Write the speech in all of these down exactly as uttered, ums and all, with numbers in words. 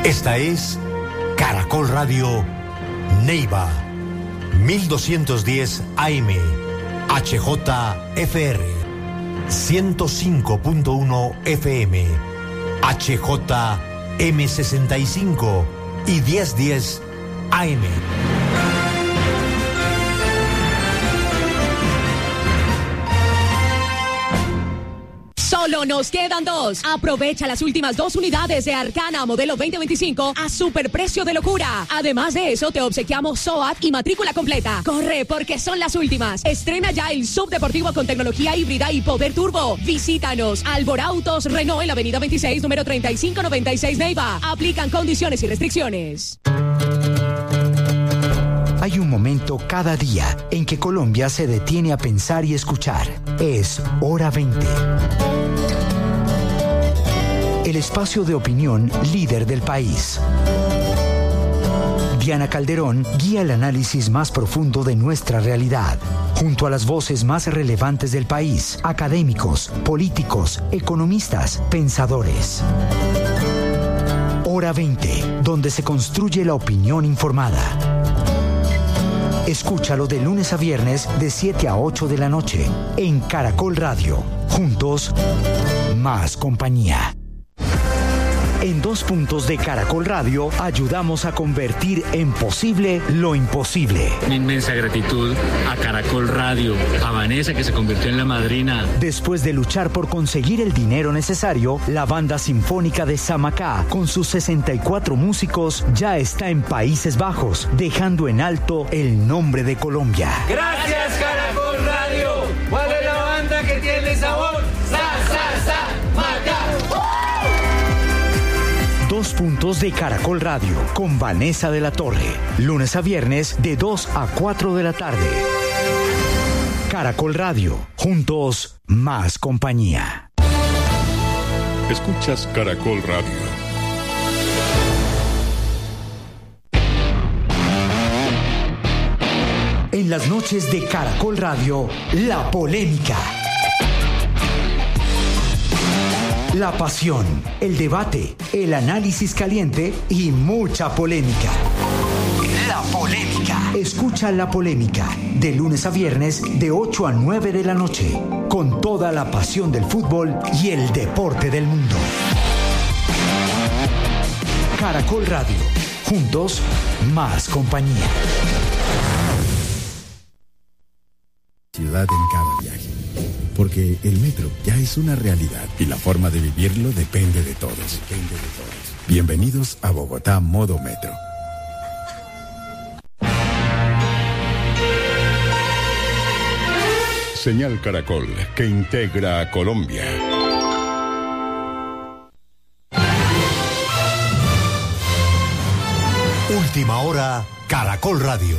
Esta es Caracol Radio Neiva, mil doscientos diez A M, H J F R, ciento cinco punto uno F M, H J M sesenta y cinco y mil diez A M. Solo nos quedan dos. Aprovecha las últimas dos unidades de Arcana modelo veinte veinticinco a superprecio de locura. Además de eso, te obsequiamos S O A T y matrícula completa. Corre, porque son las últimas. Estrena ya el subdeportivo con tecnología híbrida y poder turbo. Visítanos. Alborautos Renault en la avenida veintiséis, número treinta y cinco noventa y seis Neiva. Aplican condiciones y restricciones. Hay un momento cada día en que Colombia se detiene a pensar y escuchar. Es Hora veinte. El espacio de opinión líder del país. Diana Calderón guía el análisis más profundo de nuestra realidad, junto a las voces más relevantes del país, académicos, políticos, economistas, pensadores. Hora veinte, donde se construye la opinión informada. Escúchalo de lunes a viernes de siete a ocho de la noche en Caracol Radio. Juntos, más compañía. En dos puntos de Caracol Radio ayudamos a convertir en posible lo imposible. Una inmensa gratitud a Caracol Radio, a Vanessa, que se convirtió en la madrina. Después de luchar por conseguir el dinero necesario, la banda sinfónica de Samacá, con sus sesenta y cuatro músicos, ya está en Países Bajos, dejando en alto el nombre de Colombia. Gracias, Caracol Radio. ¿Cuál es la banda que tiene sabor? ¡Sa, sa, sa, Macá! Dos puntos de Caracol Radio con Vanessa de la Torre. Lunes a viernes de dos a cuatro de la tarde. Caracol Radio. Juntos, más compañía. Escuchas Caracol Radio. En las noches de Caracol Radio, la polémica. La pasión, el debate, el análisis caliente y mucha polémica. La polémica. Escucha La Polémica de lunes a viernes de ocho a nueve de la noche, con toda la pasión del fútbol y el deporte del mundo. Caracol Radio. Juntos, más compañía. Ciudad en cada viaje. Porque el metro ya es una realidad y la forma de vivirlo depende de todos. Depende de todos. Bienvenidos a Bogotá Modo Metro. Señal Caracol, que integra a Colombia. Última hora, Caracol Radio.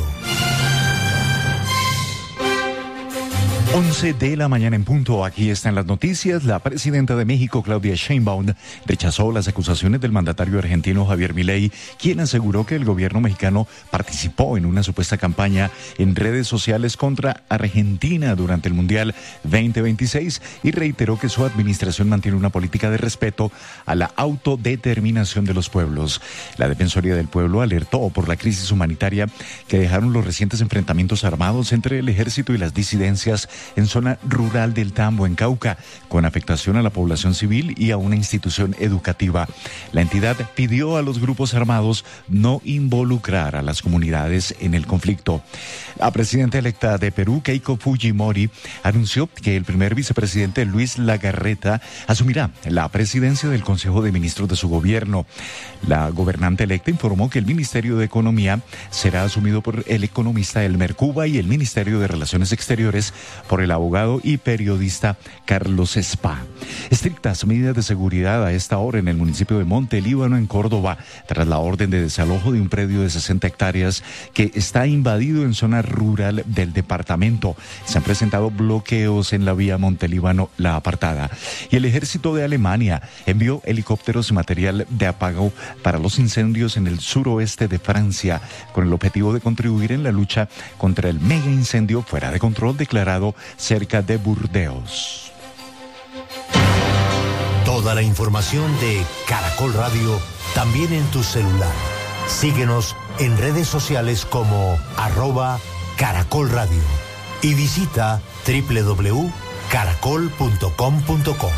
once de la mañana en punto. Aquí están las noticias. La presidenta de México, Claudia Sheinbaum, rechazó las acusaciones del mandatario argentino Javier Milei, quien aseguró que el gobierno mexicano participó en una supuesta campaña en redes sociales contra Argentina durante el Mundial veinte veintiséis y reiteró que su administración mantiene una política de respeto a la autodeterminación de los pueblos. La Defensoría del Pueblo alertó por la crisis humanitaria que dejaron los recientes enfrentamientos armados entre el ejército y las disidencias en zona rural del Tambo, en Cauca, con afectación a la población civil y a una institución educativa. La entidad pidió a los grupos armados no involucrar a las comunidades en el conflicto. La presidenta electa de Perú, Keiko Fujimori, anunció que el primer vicepresidente Luis Lagarreta asumirá la presidencia del Consejo de Ministros de su gobierno. La gobernante electa informó que el Ministerio de Economía será asumido por el economista Elmer Cuba y el Ministerio de Relaciones Exteriores por el abogado y periodista Carlos Spa. Estrictas medidas de seguridad a esta hora en el municipio de Monte Líbano, en Córdoba, tras la orden de desalojo de un predio de sesenta hectáreas que está invadido en zona rural del departamento. Se han presentado bloqueos en la vía Monte Líbano, la apartada. Y el ejército de Alemania envió helicópteros y material de apago para los incendios en el suroeste de Francia, con el objetivo de contribuir en la lucha contra el mega incendio fuera de control declarado cerca de Burdeos. Toda la información de Caracol Radio también en tu celular. Síguenos en redes sociales como arroba Caracol Radio y visita doble u doble u doble u punto caracol punto com punto co.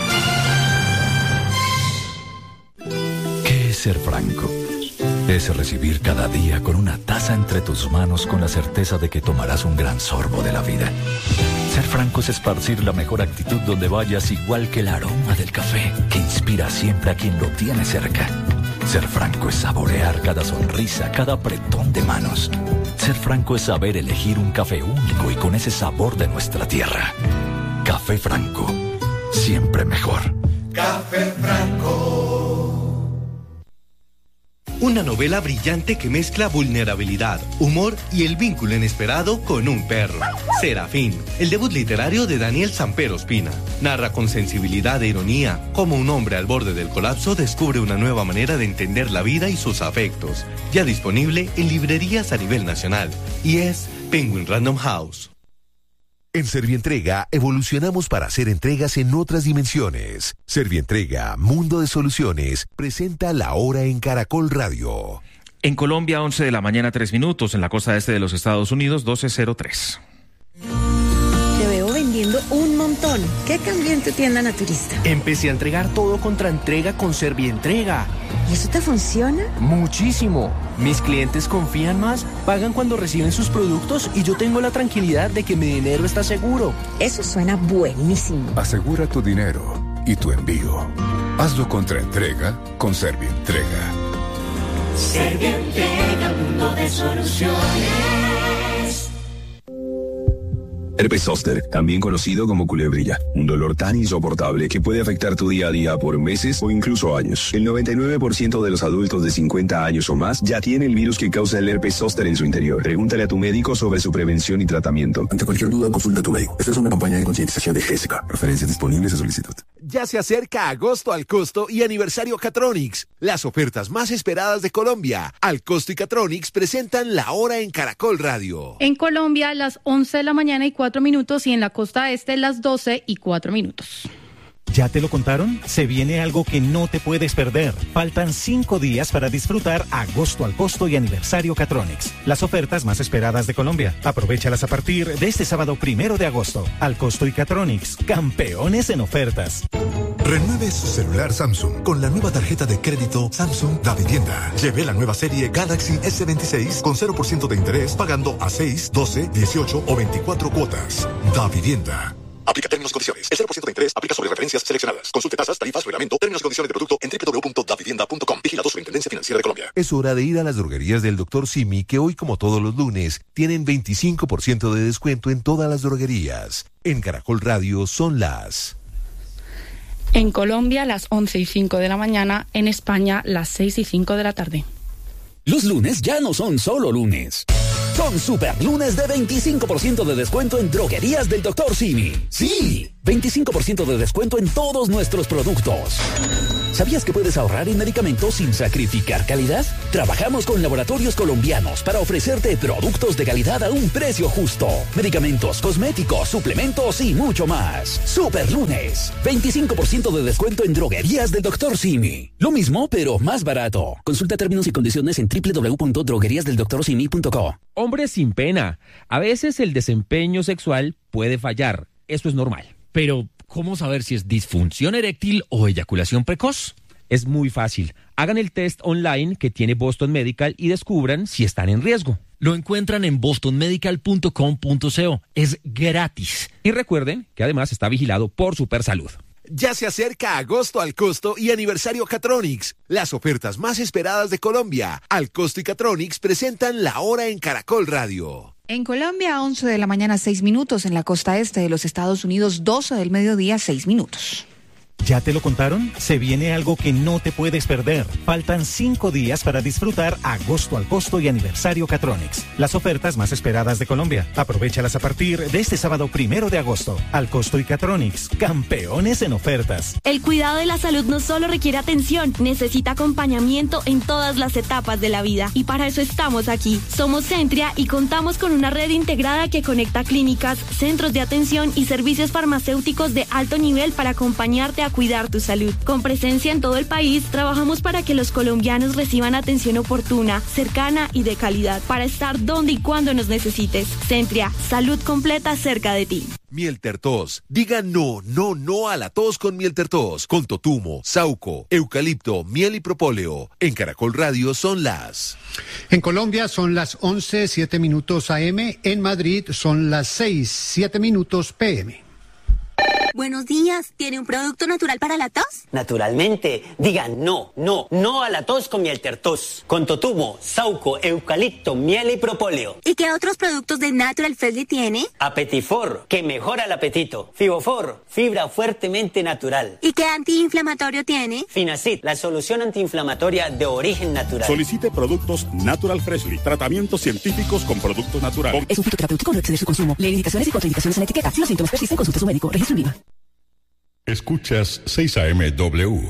¿Qué es ser franco? Es recibir cada día con una taza entre tus manos con la certeza de que tomarás un gran sorbo de la vida. Ser franco es esparcir la mejor actitud donde vayas, igual que el aroma del café que inspira siempre a quien lo tiene cerca. Ser franco es saborear cada sonrisa, cada apretón de manos. Ser franco es saber elegir un café único y con ese sabor de nuestra tierra. Café Franco, siempre mejor. Café Franco. Una novela brillante que mezcla vulnerabilidad, humor y el vínculo inesperado con un perro. Serafín, el debut literario de Daniel Samper Ospina. Narra con sensibilidad e ironía cómo un hombre al borde del colapso descubre una nueva manera de entender la vida y sus afectos. Ya disponible en librerías a nivel nacional. Y es Penguin Random House. En Servientrega evolucionamos para hacer entregas en otras dimensiones. Servientrega, Mundo de Soluciones, presenta La Hora en Caracol Radio. En Colombia, once de la mañana, tres minutos. En la costa este de los Estados Unidos, doce cero tres. Te veo vendiendo un montón. ¿Qué cambió en tu tienda naturista? Empecé a entregar todo contra entrega con Servientrega. ¿Y eso te funciona? Muchísimo. Mis clientes confían más, pagan cuando reciben sus productos y yo tengo la tranquilidad de que mi dinero está seguro. Eso suena buenísimo. Asegura tu dinero y tu envío. Hazlo contra entrega con Servientrega. Servientrega, mundo de soluciones. Herpes zóster, también conocido como culebrilla, un dolor tan insoportable que puede afectar tu día a día por meses o incluso años. El noventa y nueve por ciento de los adultos de cincuenta años o más ya tiene el virus que causa el herpes zóster en su interior. Pregúntale a tu médico sobre su prevención y tratamiento. Ante cualquier duda, consulta a tu médico. Esta es una campaña de concientización de Jessica. Referencias disponibles a solicitud. Ya se acerca agosto al costo y aniversario Catronics, las ofertas más esperadas de Colombia. Al costo y Catronics presentan La Hora en Caracol Radio. En Colombia, las once de la mañana y cuatro minutos, y en la costa este, las doce y cuatro minutos. ¿Ya te lo contaron? Se viene algo que no te puedes perder. Faltan cinco días para disfrutar agosto al costo y aniversario Catronics, las ofertas más esperadas de Colombia. Aprovéchalas a partir de este sábado primero de agosto. Al costo y Catronics, campeones en ofertas. Renueve su celular Samsung con la nueva tarjeta de crédito Samsung Da Vivienda. Lleve la nueva serie Galaxy ese veintiséis con cero por ciento de interés pagando a seis, doce, dieciocho o veinticuatro cuotas. Da Vivienda. Aplica términos y condiciones. El cero por ciento de interés aplica sobre referencias seleccionadas. Consulte tasas, tarifas, reglamento, términos y condiciones de producto en doble u doble u doble u punto da vivienda punto com. Vigilado Superintendencia Financiera de Colombia. Es hora de ir a las droguerías del doctor Simi, que hoy, como todos los lunes, tienen veinticinco por ciento de descuento en todas las droguerías. En Caracol Radio son las... En Colombia, las once y cinco de la mañana. En España, las seis y cinco de la tarde. Los lunes ya no son solo lunes. Son super lunes de veinticinco por ciento de descuento en droguerías del doctor Simi. ¡Sí! veinticinco por ciento de descuento en todos nuestros productos. ¿Sabías que puedes ahorrar en medicamentos sin sacrificar calidad? Trabajamos con laboratorios colombianos para ofrecerte productos de calidad a un precio justo. Medicamentos, cosméticos, suplementos y mucho más. Super lunes. veinticinco por ciento de descuento en droguerías del doctor Simi. Lo mismo, pero más barato. Consulta términos y condiciones en doble u doble u doble u punto droguerías del doctor simi punto co. Hombres sin pena. A veces el desempeño sexual puede fallar. Eso es normal. Pero, ¿cómo saber si es disfunción eréctil o eyaculación precoz? Es muy fácil. Hagan el test online que tiene Boston Medical y descubran si están en riesgo. Lo encuentran en boston medical punto com punto co. Es gratis. Y recuerden que además está vigilado por Supersalud. Ya se acerca agosto al costo y aniversario Catronics, las ofertas más esperadas de Colombia. Al costo y Catronics presentan La Hora en Caracol Radio. En Colombia, once de la mañana, seis minutos. En la costa este de los Estados Unidos, doce del mediodía, seis minutos. ¿Ya te lo contaron? Se viene algo que no te puedes perder. Faltan cinco días para disfrutar agosto al costo y aniversario Catronics, las ofertas más esperadas de Colombia. Aprovéchalas a partir de este sábado primero de agosto. Al costo y Catronics, campeones en ofertas. El cuidado de la salud no solo requiere atención, necesita acompañamiento en todas las etapas de la vida. Y para eso estamos aquí. Somos Centria y contamos con una red integrada que conecta clínicas, centros de atención y servicios farmacéuticos de alto nivel para acompañarte a a cuidar tu salud. Con presencia en todo el país, trabajamos para que los colombianos reciban atención oportuna, cercana y de calidad, para estar donde y cuando nos necesites. Sentria, salud completa cerca de ti. Miel Tertos. Diga no, no, no a la tos con Miel Tertos. Con totumo, sauco, eucalipto, miel y propóleo. En Caracol Radio son las... En Colombia son las once, siete minutos A M. En Madrid son las seis, siete minutos P M. Buenos días, ¿tiene un producto natural para la tos? Naturalmente, diga no, no, no a la tos con Miel Tertos. Con totumo, sauco, eucalipto, miel y propóleo. ¿Y qué otros productos de Natural Freshly tiene? Apetifor, que mejora el apetito. Fibofor, fibra fuertemente natural. ¿Y qué antiinflamatorio tiene? Finacid, la solución antiinflamatoria de origen natural. Solicite productos Natural Freshly, tratamientos científicos con productos naturales. Es un fitoterapéutico, no exceder su consumo. Lee indicaciones y contraindicaciones en la etiqueta. Si los síntomas persisten, consulte a su médico. Registro IVA. Escuchas seis A M W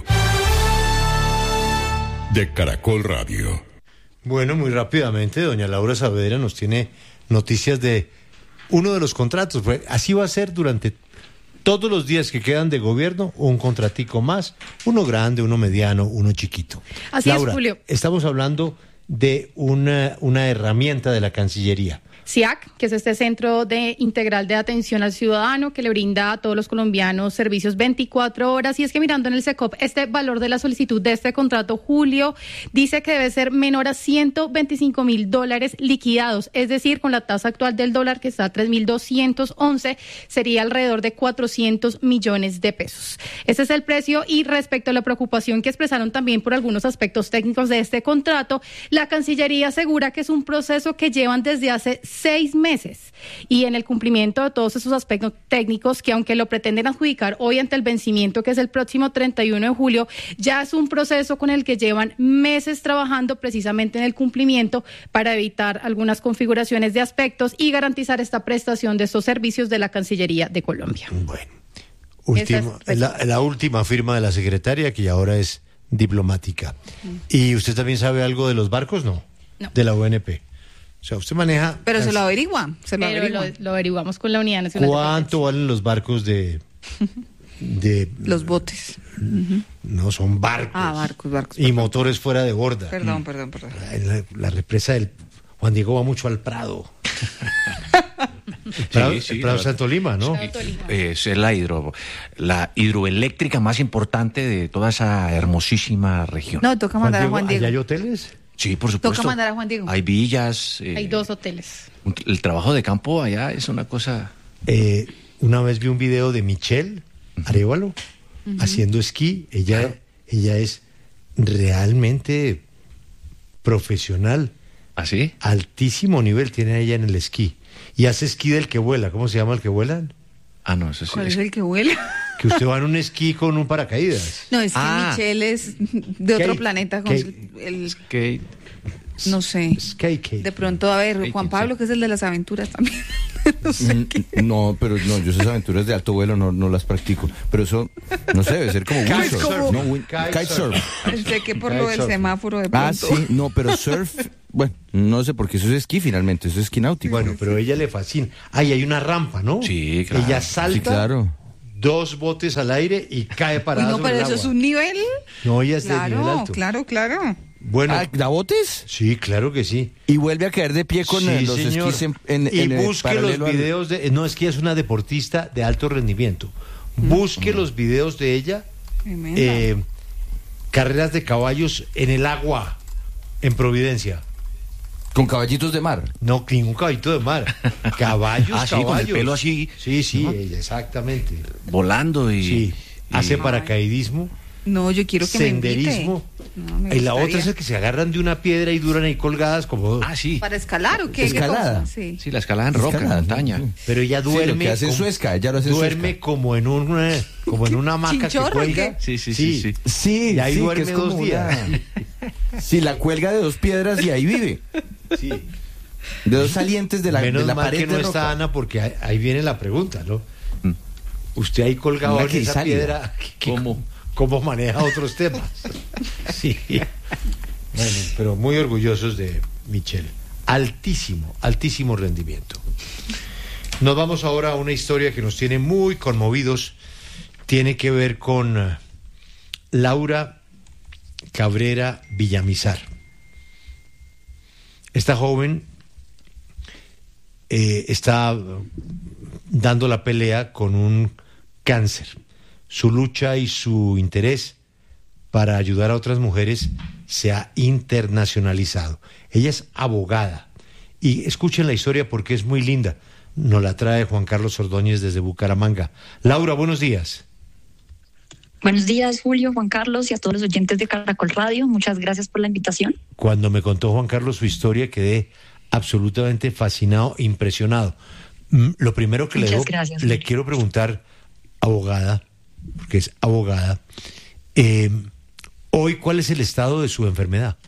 de Caracol Radio. Bueno, muy rápidamente, doña Laura Saavedra nos tiene noticias de uno de los contratos. Así va a ser durante todos los días que quedan de gobierno, un contratico más, uno grande, uno mediano, uno chiquito. Así Laura, es, Julio. Estamos hablando de una, una herramienta de la Cancillería. C I A C, que es este Centro de Integral de Atención al Ciudadano, que le brinda a todos los colombianos servicios veinticuatro horas. Y es que mirando en el SECOP, este valor de la solicitud de este contrato, Julio, dice que debe ser menor a ciento veinticinco mil dólares liquidados. Es decir, con la tasa actual del dólar, que está a tres mil doscientos once, sería alrededor de cuatrocientos millones de pesos. Ese es el precio. Y respecto a la preocupación que expresaron también por algunos aspectos técnicos de este contrato, la Cancillería asegura que es un proceso que llevan desde hace seis meses y en el cumplimiento de todos esos aspectos técnicos que, aunque lo pretenden adjudicar hoy ante el vencimiento, que es el próximo treinta y uno de julio, ya es un proceso con el que llevan meses trabajando precisamente en el cumplimiento para evitar algunas configuraciones de aspectos y garantizar esta prestación de estos servicios de la Cancillería de Colombia. Bueno, último, es la, la última firma de la secretaria, que ahora es diplomática. Mm. ¿Y usted también sabe algo de los barcos? No, no. De la U N P. O sea, usted maneja... Pero se lo averigua, se lo Pero averigua. Lo, lo averiguamos con la Unidad Nacional. ¿Cuánto valen los barcos de... de los botes? No, son barcos. Ah, barcos, barcos. Y perdón. Motores fuera de borda. Perdón, perdón, perdón. La, la, la represa del... Juan Diego va mucho al Prado. Prado, sí, sí, el Prado Santo Lima, ¿no? Es la hidro, la hidroeléctrica más importante de toda esa hermosísima región. No, toca mandar a Juan Diego. ¿Allá hay hoteles? Sí, por supuesto. Toca mandar a Juan Diego. Hay villas. Eh, hay dos hoteles. Un, el trabajo de campo allá es una cosa... Eh, una vez vi un video de Michelle Arévalo uh-huh. haciendo esquí. Ella, claro. ella es realmente profesional. ¿Así? Altísimo nivel tiene ella en el esquí. Y hace esquí del que vuela. ¿Cómo se llama el que vuela? Ah, no, eso sí. ¿Cuál es el que vuela? Que usted va en un esquí con un paracaídas. No, es que ah. Michelle es de otro Skate. planeta. Con Skate. el, Skate. No sé. Skate. De pronto, a ver, Juan Pablo, que es el de las aventuras también. No sé qué. No, pero no, yo esas aventuras de alto vuelo no, no las practico. Pero eso, no sé, debe ser como windsurf. Como... No, win... Kitesurf. Pensé que por lo del semáforo de Ah, pronto. sí, no, pero surf, bueno, no sé, porque eso es esquí finalmente, eso es esquí náutico. Bueno, pero a ella le fascina. Ay, hay una rampa, ¿no? Sí, claro. Ella salta, sí, claro. dos botes al aire y cae parada. Uy, no, pero eso agua. Es un nivel. No, ella es claro, de nivel alto. Claro, claro. Bueno, ¿Ah, ¿da botes? Sí, claro que sí. Y vuelve a caer de pie con sí, los señor. esquís en, en, y en busque los videos al... de... No, es que ella es una deportista de alto rendimiento. Busque mm. los videos de ella. Eh, carreras de caballos en el agua, en Providencia. ¿Con caballitos de mar? No, ningún caballito de mar. Caballos, ah, sí, caballos. con el pelo así. Sí, sí, ¿no? Ella, exactamente. Volando y... Sí, y... hace paracaidismo. No, yo quiero que senderismo. me invite. No, me y la otra es el que se agarran de una piedra y duran ahí colgadas como... Ah, sí. ¿Para escalar o qué? ¿Escalada? ¿Qué sí. sí, la escalada en roca, en montaña. Sí. Pero ella duerme... Sí, lo que hace como, su esca, ella lo hace duerme suesca. como en una como en una hamaca que cuelga. Sí, sí, sí. Sí, sí. sí y ahí sí, duerme dos una... días. Sí, la cuelga de dos piedras y ahí vive. Sí. De dos salientes de la, Menos de la mal pared que no de está roca. Ana, porque ahí, ahí viene la pregunta, ¿no? Mm. Usted ahí colgado en esa piedra... ¿Cómo? ¿Cómo maneja otros temas? Sí. Bueno, pero muy orgullosos de Michelle. Altísimo, altísimo rendimiento. Nos vamos ahora a una historia que nos tiene muy conmovidos tiene que ver con uh, Laura Cabrera Villamizar. Esta joven eh, está dando la pelea con un cáncer. Su lucha y su interés para ayudar a otras mujeres se ha internacionalizado. Ella es abogada y escuchen la historia porque es muy linda. Nos la trae Juan Carlos Ordóñez desde Bucaramanga. Laura, buenos días. Buenos días, Julio, Juan Carlos y a todos los oyentes de Caracol Radio. Muchas gracias por la invitación. Cuando me contó Juan Carlos su historia quedé absolutamente fascinado, impresionado. Lo primero que le, debo, gracias, le quiero preguntar, abogada, porque es abogada, eh, hoy, ¿cuál es el estado de su enfermedad?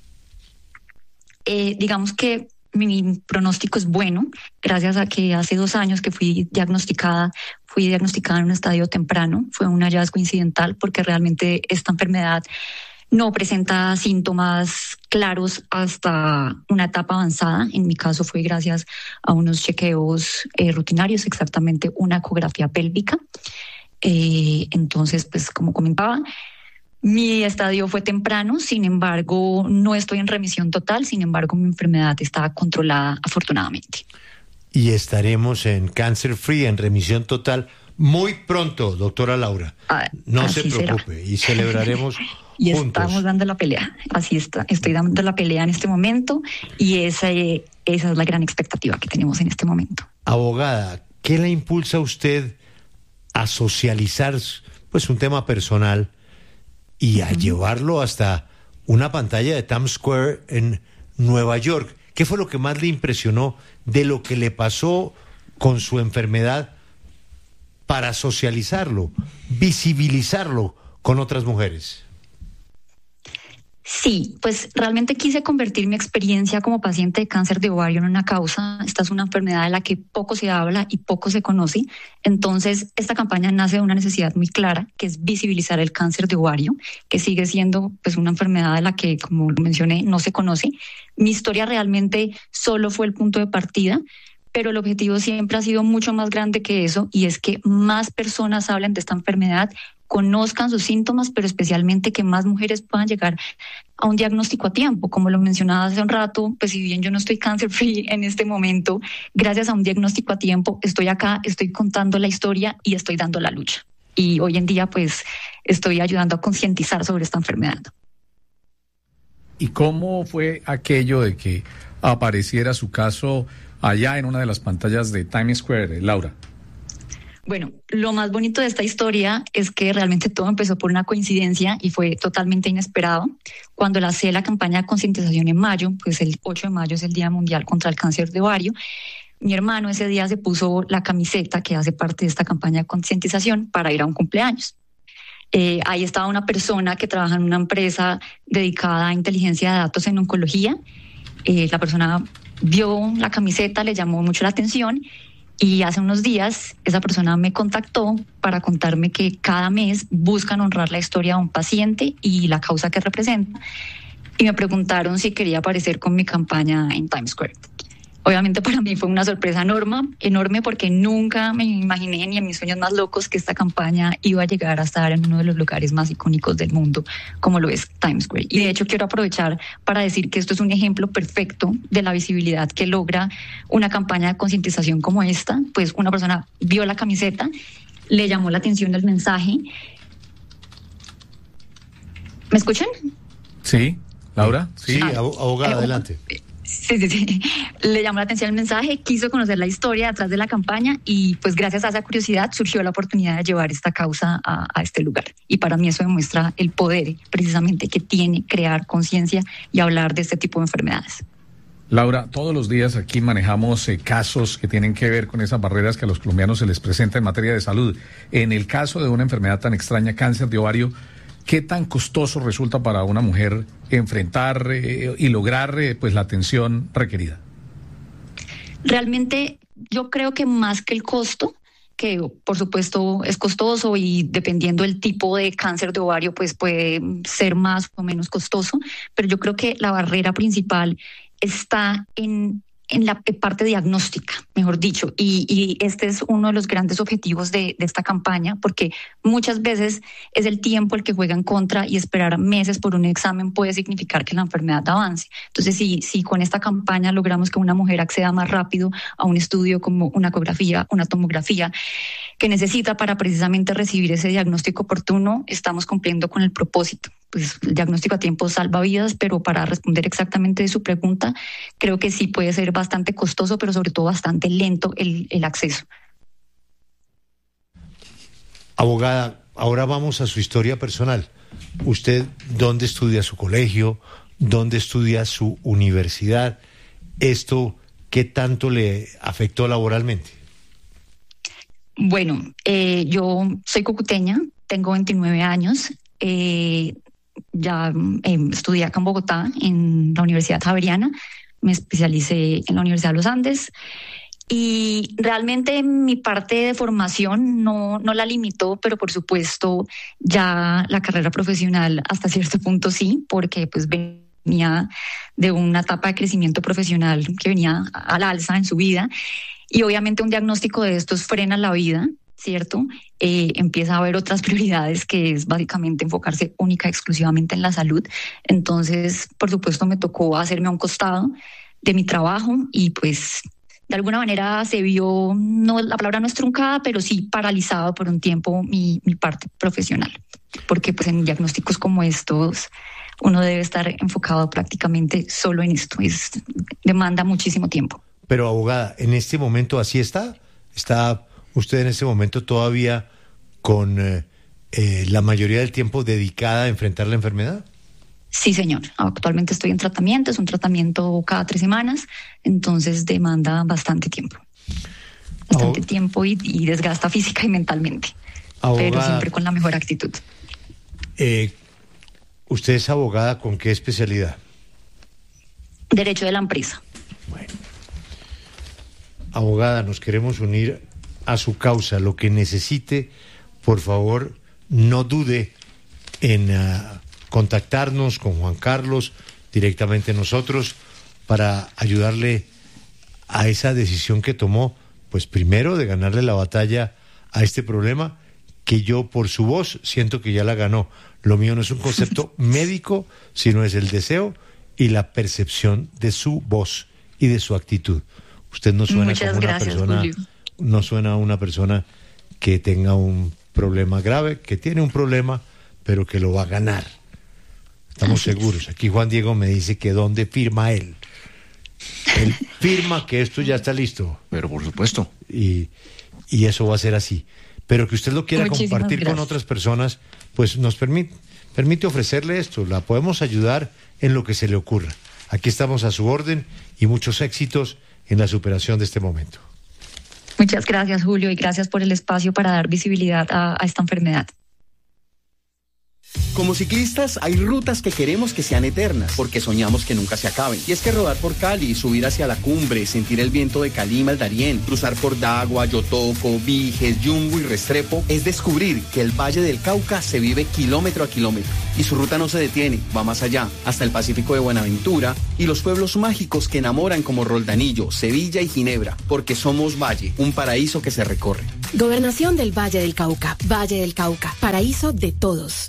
Eh, digamos que mi pronóstico es bueno, gracias a que hace dos años que fui diagnosticada, fui diagnosticada en un estadio temprano. Fue un hallazgo incidental porque realmente esta enfermedad no presenta síntomas claros hasta una etapa avanzada. En mi caso fue gracias a unos chequeos eh, rutinarios, exactamente una ecografía pélvica. Eh, entonces, pues como comentaba, mi estadio fue temprano, sin embargo, no estoy en remisión total, sin embargo, mi enfermedad está controlada afortunadamente. Y estaremos en Cancer Free, en remisión total, muy pronto, doctora Laura. Ah, no se preocupe, será. Y celebraremos y juntos. Estamos dando la pelea, así está, estoy dando la pelea en este momento y esa, esa es la gran expectativa que tenemos en este momento. Abogada, ¿qué la impulsa a usted a socializar pues un tema personal y a uh-huh. llevarlo hasta una pantalla de Times Square en Nueva York? ¿Qué fue lo que más le impresionó de lo que le pasó con su enfermedad para socializarlo, visibilizarlo con otras mujeres? Sí, pues realmente quise convertir mi experiencia como paciente de cáncer de ovario en una causa. Esta es una enfermedad de la que poco se habla y poco se conoce. Entonces, esta campaña nace de una necesidad muy clara, que es visibilizar el cáncer de ovario, que sigue siendo pues una enfermedad de la que, como lo mencioné, no se conoce. Mi historia realmente solo fue el punto de partida, pero el objetivo siempre ha sido mucho más grande que eso, y es que más personas hablen de esta enfermedad, conozcan sus síntomas, pero especialmente que más mujeres puedan llegar a un diagnóstico a tiempo. Como lo mencionaba hace un rato, pues si bien yo no estoy cancer free en este momento, gracias a un diagnóstico a tiempo estoy acá, estoy contando la historia y estoy dando la lucha. Y hoy en día pues estoy ayudando a concientizar sobre esta enfermedad. ¿Y cómo fue aquello de que apareciera su caso allá en una de las pantallas de Times Square, Laura? Bueno, lo más bonito de esta historia es que realmente todo empezó por una coincidencia y fue totalmente inesperado. Cuando lancé la campaña de concientización en mayo, pues el ocho de mayo es el Día Mundial contra el Cáncer de Ovario, mi hermano ese día se puso la camiseta que hace parte de esta campaña de concientización para ir a un cumpleaños. Eh, ahí estaba una persona que trabaja en una empresa dedicada a inteligencia de datos en oncología. Eh, la persona vio la camiseta, le llamó mucho la atención. Y hace unos días esa persona me contactó para contarme que cada mes buscan honrar la historia de un paciente y la causa que representa. Y me preguntaron si quería aparecer con mi campaña en Times Square. Obviamente para mí fue una sorpresa enorme, enorme porque nunca me imaginé ni en mis sueños más locos que esta campaña iba a llegar a estar en uno de los lugares más icónicos del mundo, como lo es Times Square. Y de hecho quiero aprovechar para decir que esto es un ejemplo perfecto de la visibilidad que logra una campaña de concientización como esta. Pues una persona vio la camiseta, le llamó la atención el mensaje. ¿Me escuchan? Sí, Laura. Sí, sí abogada, adelante. Sí, sí, sí. Le llamó la atención el mensaje, quiso conocer la historia detrás de la campaña y pues gracias a esa curiosidad surgió la oportunidad de llevar esta causa a, a este lugar. Y para mí eso demuestra el poder precisamente que tiene crear conciencia y hablar de este tipo de enfermedades. Laura, todos los días aquí manejamos eh, casos que tienen que ver con esas barreras que a los colombianos se les presenta en materia de salud. En el caso de una enfermedad tan extraña, cáncer de ovario, ¿qué tan costoso resulta para una mujer enfrentar eh, y lograr eh, pues la atención requerida? Realmente yo creo que más que el costo, que por supuesto es costoso y dependiendo del tipo de cáncer de ovario pues puede ser más o menos costoso, pero yo creo que la barrera principal está en en la parte diagnóstica, mejor dicho, y, y este es uno de los grandes objetivos de, de esta campaña, porque muchas veces es el tiempo el que juega en contra y esperar meses por un examen puede significar que la enfermedad avance. Entonces, si, si con esta campaña logramos que una mujer acceda más rápido a un estudio como una ecografía, una tomografía, que necesita para precisamente recibir ese diagnóstico oportuno, estamos cumpliendo con el propósito. Pues el diagnóstico a tiempo salva vidas, pero para responder exactamente de su pregunta, creo que sí puede ser bastante costoso, pero sobre todo bastante lento el, el acceso. Abogada, ahora vamos a su historia personal. ¿Usted dónde estudia su colegio? ¿Dónde estudia su universidad? ¿Esto qué tanto le afectó laboralmente? Bueno, eh, yo soy cucuteña, tengo veintinueve años, eh, ya eh, estudié acá en Bogotá, en la Universidad Javeriana, me especialicé en la Universidad de los Andes y realmente mi parte de formación no, no la limitó, pero por supuesto ya la carrera profesional hasta cierto punto sí, porque pues venía de una etapa de crecimiento profesional que venía al alza en su vida. Y obviamente un diagnóstico de estos frena la vida, ¿cierto? Eh, empieza a haber otras prioridades que es básicamente enfocarse única y exclusivamente en la salud. Entonces, por supuesto, me tocó hacerme a un costado de mi trabajo y pues de alguna manera se vio, no, la palabra no es truncada, pero sí paralizado por un tiempo mi, mi parte profesional. Porque pues en diagnósticos como estos uno debe estar enfocado prácticamente solo en esto. Es, demanda muchísimo tiempo. Pero abogada, ¿en este momento así está? ¿Está usted en este momento todavía con eh, eh, la mayoría del tiempo dedicada a enfrentar la enfermedad? Sí, señor. Actualmente estoy en tratamiento, es un tratamiento cada tres semanas, entonces demanda bastante tiempo. Bastante Abog- tiempo y, y desgasta física y mentalmente, abogada, pero siempre con la mejor actitud. Eh, ¿Usted es abogada con qué especialidad? Derecho de la empresa. Bueno. Abogada, nos queremos unir a su causa. Lo que necesite, por favor, no dude en uh, contactarnos con Juan Carlos, directamente nosotros, para ayudarle a esa decisión que tomó, pues primero de ganarle la batalla a este problema, que yo por su voz siento que ya la ganó. Lo mío no es un concepto médico, sino es el deseo y la percepción de su voz y de su actitud. Usted no suena Muchas como una gracias, persona, Julio. no suena a una persona que tenga un problema grave, que tiene un problema, pero que lo va a ganar. Estamos Así seguros. Es. Aquí Juan Diego me dice que dónde firma él. Él firma que esto ya está listo. Pero por supuesto. Y, y eso va a ser así. Pero que usted lo quiera Muchísimas compartir gracias. Con otras personas, pues nos permite, permite ofrecerle esto. La podemos ayudar en lo que se le ocurra. Aquí estamos a su orden y muchos éxitos en la superación de este momento. Muchas gracias, Julio, y gracias por el espacio para dar visibilidad a, a esta enfermedad. Como ciclistas hay rutas que queremos que sean eternas, porque soñamos que nunca se acaben. Y es que rodar por Cali, subir hacia la cumbre, sentir el viento de Calima al Darién, cruzar por Dagua, Yotoco, Viges, Yumbo y Restrepo, es descubrir que el Valle del Cauca se vive kilómetro a kilómetro. Y su ruta no se detiene, va más allá, hasta el Pacífico de Buenaventura y los pueblos mágicos que enamoran como Roldanillo, Sevilla y Ginebra, porque somos Valle, un paraíso que se recorre. Gobernación del Valle del Cauca, Valle del Cauca, paraíso de todos.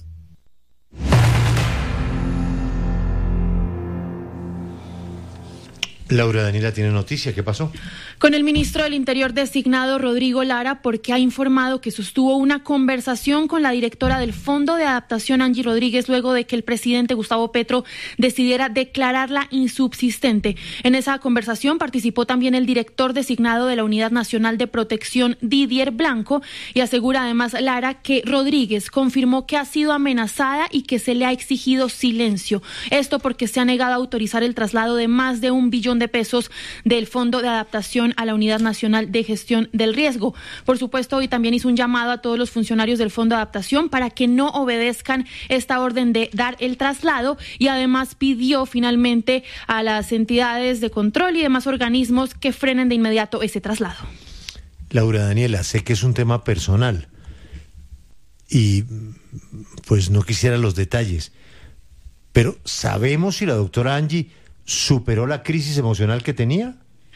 Laura Daniela tiene noticia, ¿qué pasó? Con el ministro del Interior designado Rodrigo Lara, porque ha informado que sostuvo una conversación con la directora del Fondo de Adaptación, Angie Rodríguez, luego de que el presidente Gustavo Petro decidiera declararla insubsistente. En esa conversación participó también el director designado de la Unidad Nacional de Protección, Didier Blanco, y asegura además Lara que Rodríguez confirmó que ha sido amenazada y que se le ha exigido silencio. Esto porque se ha negado a autorizar el traslado de más de un billón de pesos del Fondo de Adaptación a la Unidad Nacional de Gestión del Riesgo. Por supuesto, hoy también hizo un llamado a todos los funcionarios del Fondo de Adaptación para que no obedezcan esta orden de dar el traslado, y además pidió finalmente a las entidades de control y demás organismos que frenen de inmediato ese traslado. Laura Daniela, sé que es un tema personal y pues no quisiera los detalles, pero ¿sabemos si la doctora Angie superó la crisis emocional que tenía?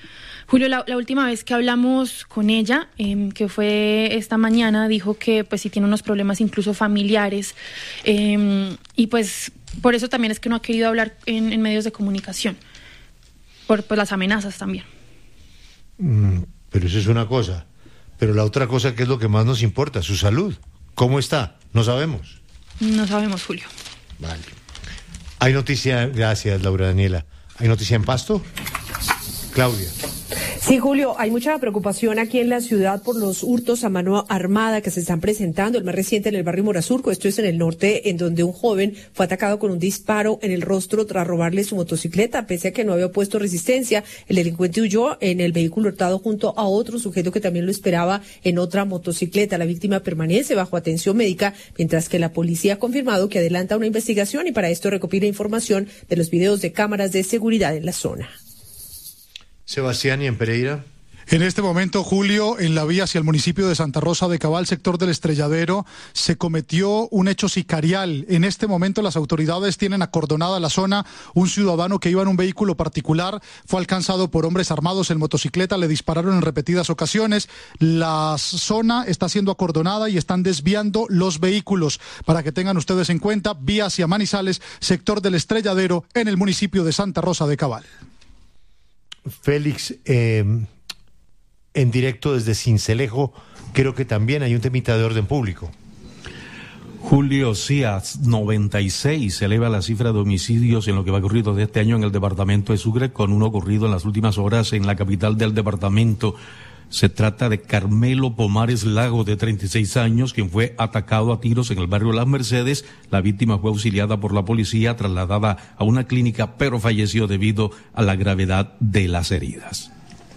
Julio, la, la última vez que hablamos con ella, eh, que fue esta mañana, dijo que pues sí tiene unos problemas incluso familiares eh, y pues por eso también es que no ha querido hablar en, en medios de comunicación, por pues, las amenazas también. Mm, pero eso es una cosa, pero la otra cosa que es lo que más nos importa, su salud, ¿cómo está? No sabemos. No sabemos, Julio. Vale. Hay noticia, gracias Laura Daniela, ¿hay noticia en Pasto? Claudia. Sí, Julio, hay mucha preocupación aquí en la ciudad por los hurtos a mano armada que se están presentando. El más reciente en el barrio Morazurco, esto es en el norte, en donde un joven fue atacado con un disparo en el rostro tras robarle su motocicleta. Pese a que no había opuesto resistencia, el delincuente huyó en el vehículo hurtado junto a otro sujeto que también lo esperaba en otra motocicleta. La víctima permanece bajo atención médica, mientras que la policía ha confirmado que adelanta una investigación y para esto recopila información de los videos de cámaras de seguridad en la zona. Sebastián, ¿y en Pereira? En este momento, Julio, en la vía hacia el municipio de Santa Rosa de Cabal, sector del Estrelladero, se cometió un hecho sicarial. En este momento las autoridades tienen acordonada la zona. Un ciudadano que iba en un vehículo particular fue alcanzado por hombres armados en motocicleta, le dispararon en repetidas ocasiones. La zona está siendo acordonada y están desviando los vehículos. Para que tengan ustedes en cuenta, vía hacia Manizales, sector del Estrelladero, en el municipio de Santa Rosa de Cabal. Félix, eh, en directo desde Sincelejo, creo que también hay un temita de orden público. Julio, sí, a noventa y seis se eleva la cifra de homicidios en lo que va ocurrido de este año en el departamento de Sucre, con uno ocurrido en las últimas horas en la capital del departamento. Se trata de Carmelo Pomares Lago, de treinta y seis años, quien fue atacado a tiros en el barrio Las Mercedes. La víctima fue auxiliada por la policía, trasladada a una clínica, pero falleció debido a la gravedad de las heridas.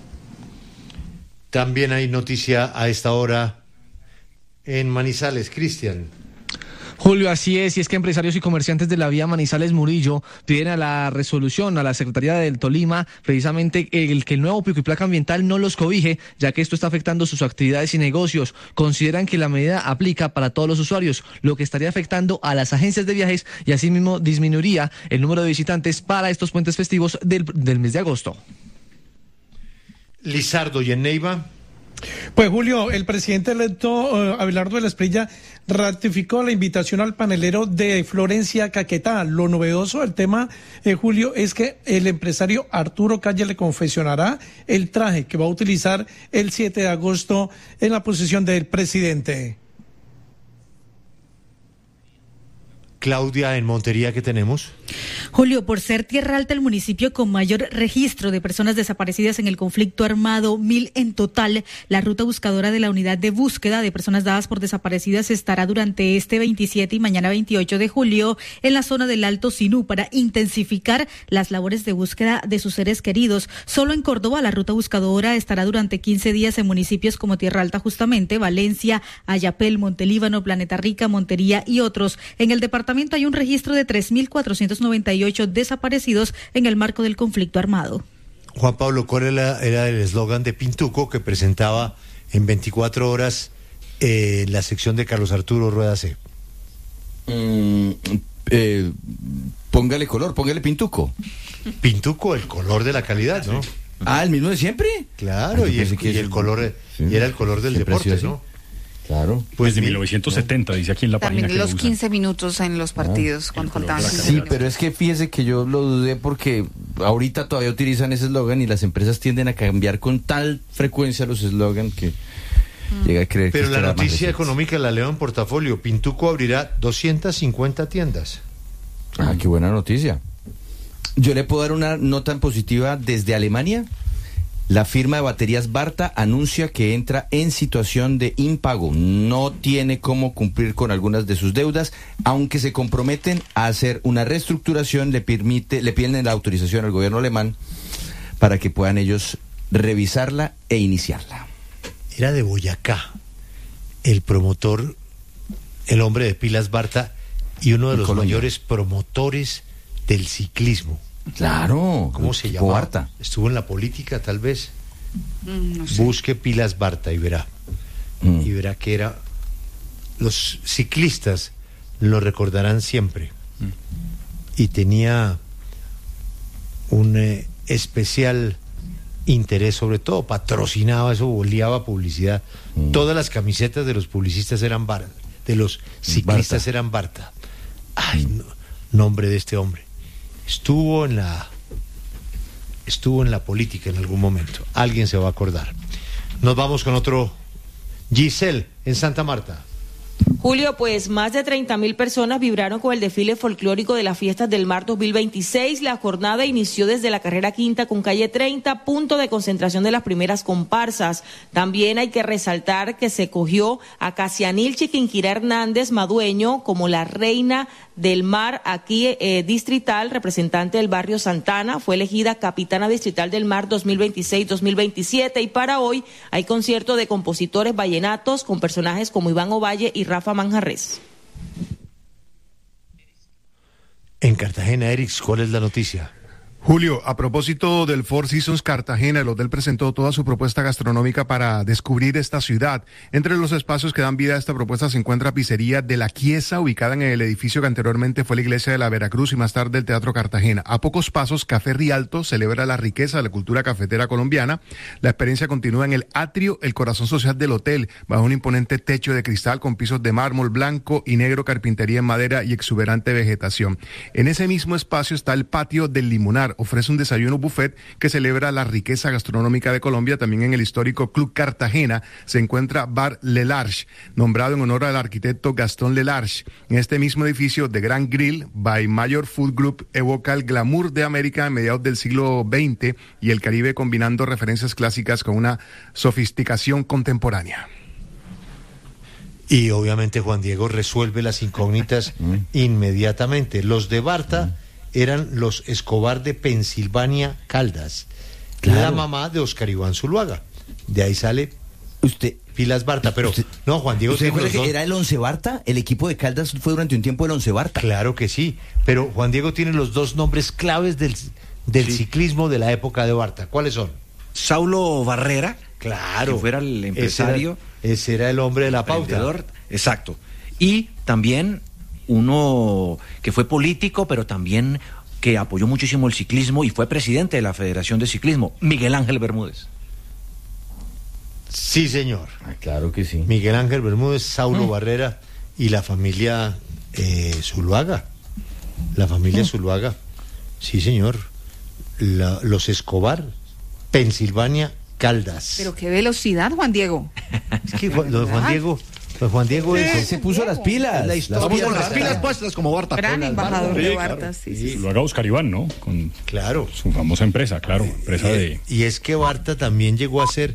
También hay noticia a esta hora en Manizales, Cristian. Julio, así es, y es que empresarios y comerciantes de la vía Manizales-Murillo piden a la resolución, a la Secretaría del Tolima, precisamente el que el nuevo pico y placa ambiental no los cobije, ya que esto está afectando sus actividades y negocios. Consideran que la medida aplica para todos los usuarios, lo que estaría afectando a las agencias de viajes y asimismo disminuiría el número de visitantes para estos puentes festivos del, del mes de agosto. Lizardo, y en Neiva. Pues Julio, el presidente electo uh, Abelardo de la Espriella ratificó la invitación al panelero de Florencia Caquetá. Lo novedoso del tema, eh, Julio, es que el empresario Arturo Calle le confeccionará el traje que va a utilizar el siete de agosto en la posesión del presidente. Claudia, en Montería, ¿qué tenemos? Julio, por ser Tierra Alta el municipio con mayor registro de personas desaparecidas en el conflicto armado, mil en total, la ruta buscadora de la unidad de búsqueda de personas dadas por desaparecidas estará durante este veintisiete y mañana veintiocho de julio en la zona del Alto Sinú para intensificar las labores de búsqueda de sus seres queridos. Solo en Córdoba la ruta buscadora estará durante quince días en municipios como Tierra Alta justamente, Valencia, Ayapel, Montelíbano, Planeta Rica, Montería y otros. En el departamento hay un registro de tres mil cuatrocientos noventa y ocho desaparecidos en el marco del conflicto armado. Juan Pablo, ¿cuál era, era el eslogan de Pintuco que presentaba en veinticuatro horas eh, la sección de Carlos Arturo Rueda C? Mm, eh, póngale color, póngale Pintuco. Pintuco, el color de la calidad, ¿no? Ah, ¿el mismo de siempre? Claro, y el, y el color, sí, y era el color del deporte, ¿no? Claro. Pues de mil novecientos setenta, dice aquí en la También página. También los quince minutos en los partidos, ah, cuando faltaban. Sí, pero es que fíjese que yo lo dudé porque ahorita todavía utilizan ese eslogan y las empresas tienden a cambiar con tal frecuencia los eslogans que mm. llega a creer pero que... Pero la noticia económica la leo en portafolio. Pintuco abrirá doscientas cincuenta tiendas. Ah, qué buena noticia. Yo le puedo dar una nota positiva desde Alemania. La firma de baterías Barta anuncia que entra en situación de impago. No tiene cómo cumplir con algunas de sus deudas, aunque se comprometen a hacer una reestructuración, le permite, le piden la autorización al gobierno alemán para que puedan ellos revisarla e iniciarla. Era de Boyacá, el promotor, el hombre de pilas Barta y uno de los Colombia. mayores promotores del ciclismo. Claro. ¿Cómo se llama? Barta. Estuvo en la política, tal vez. Mm, no sé. Busque pilas Barta y verá. Mm. Y verá que era... Los ciclistas lo recordarán siempre. Mm. Y tenía un eh, especial interés, sobre todo patrocinaba eso, boleaba publicidad. Mm. Todas las camisetas de los publicistas eran Barta, de los ciclistas Barta. eran Barta. Ay, no, nombre de este hombre. Estuvo en la estuvo en la política en algún momento. Alguien se va a acordar. Nos vamos con otro. Giselle, en Santa Marta. Julio, pues más de treinta mil personas vibraron con el desfile folclórico de las fiestas del Mar dos mil veintiséis. La jornada inició desde la carrera quinta con calle treinta, punto de concentración de las primeras comparsas. También hay que resaltar que se cogió a Casianil Chiquinquirá Hernández Madueño como la reina del mar aquí eh, distrital, representante del barrio Santana, fue elegida capitana distrital del Mar dos mil veintiséis dos mil veintisiete y para hoy hay concierto de compositores vallenatos con personajes como Iván Ovalle y Rafa Manjarres. En Cartagena, Erix, ¿cuál es la noticia? Julio, a propósito del Four Seasons Cartagena, el hotel presentó toda su propuesta gastronómica para descubrir esta ciudad. Entre los espacios que dan vida a esta propuesta se encuentra Pizzería de la Chiesa, ubicada en el edificio que anteriormente fue la iglesia de la Veracruz y más tarde el Teatro Cartagena. A pocos pasos, Café Rialto celebra la riqueza de la cultura cafetera colombiana. La experiencia continúa en el atrio, el corazón social del hotel, bajo un imponente techo de cristal con pisos de mármol blanco y negro, carpintería en madera y exuberante vegetación. En ese mismo espacio está el patio del Limonar. Ofrece un desayuno buffet que celebra la riqueza gastronómica de Colombia. También en el histórico Club Cartagena se encuentra Bar Le Large, nombrado en honor al arquitecto Gastón Le Large. En este mismo edificio, The Grand Grill by Mayor Food Group evoca el glamour de América a mediados del siglo veinte y el Caribe, combinando referencias clásicas con una sofisticación contemporánea. Y obviamente Juan Diego resuelve las incógnitas inmediatamente. Los de Barta eran los Escobar de Pensilvania Caldas, claro. La mamá de Oscar Iván Zuluaga. De ahí sale usted Pilas Barta, pero usted, no, Juan Diego. ¿Usted recuerda que dos... era el Once Barta? El equipo de Caldas fue durante un tiempo el Once Barta. Claro que sí, pero Juan Diego tiene los dos nombres claves del, del sí. ciclismo de la época de Barta. ¿Cuáles son? Saulo Barrera, claro, que fuera el empresario. Ese era, ese era el hombre de la pauta. Exacto. Y también uno que fue político, pero también que apoyó muchísimo el ciclismo y fue presidente de la Federación de Ciclismo, Miguel Ángel Bermúdez. Sí, señor. Ah, claro que sí. Miguel Ángel Bermúdez, Saulo mm. Barrera y la familia eh, Zuluaga. La familia mm. Zuluaga. Sí, señor. La, los Escobar, Pensilvania Caldas. Pero qué velocidad, Juan Diego. Es que lo de Juan Diego... Pues Juan Diego es, él se puso las pilas. La historia, Vamos con las pilas puestas como Barta. Gran embajador sí, de claro. Barta, sí, sí, sí. Lo haga Oscar Iván, ¿no? Con claro. Su famosa empresa, claro. Empresa y, de... y es que Barta también llegó a ser,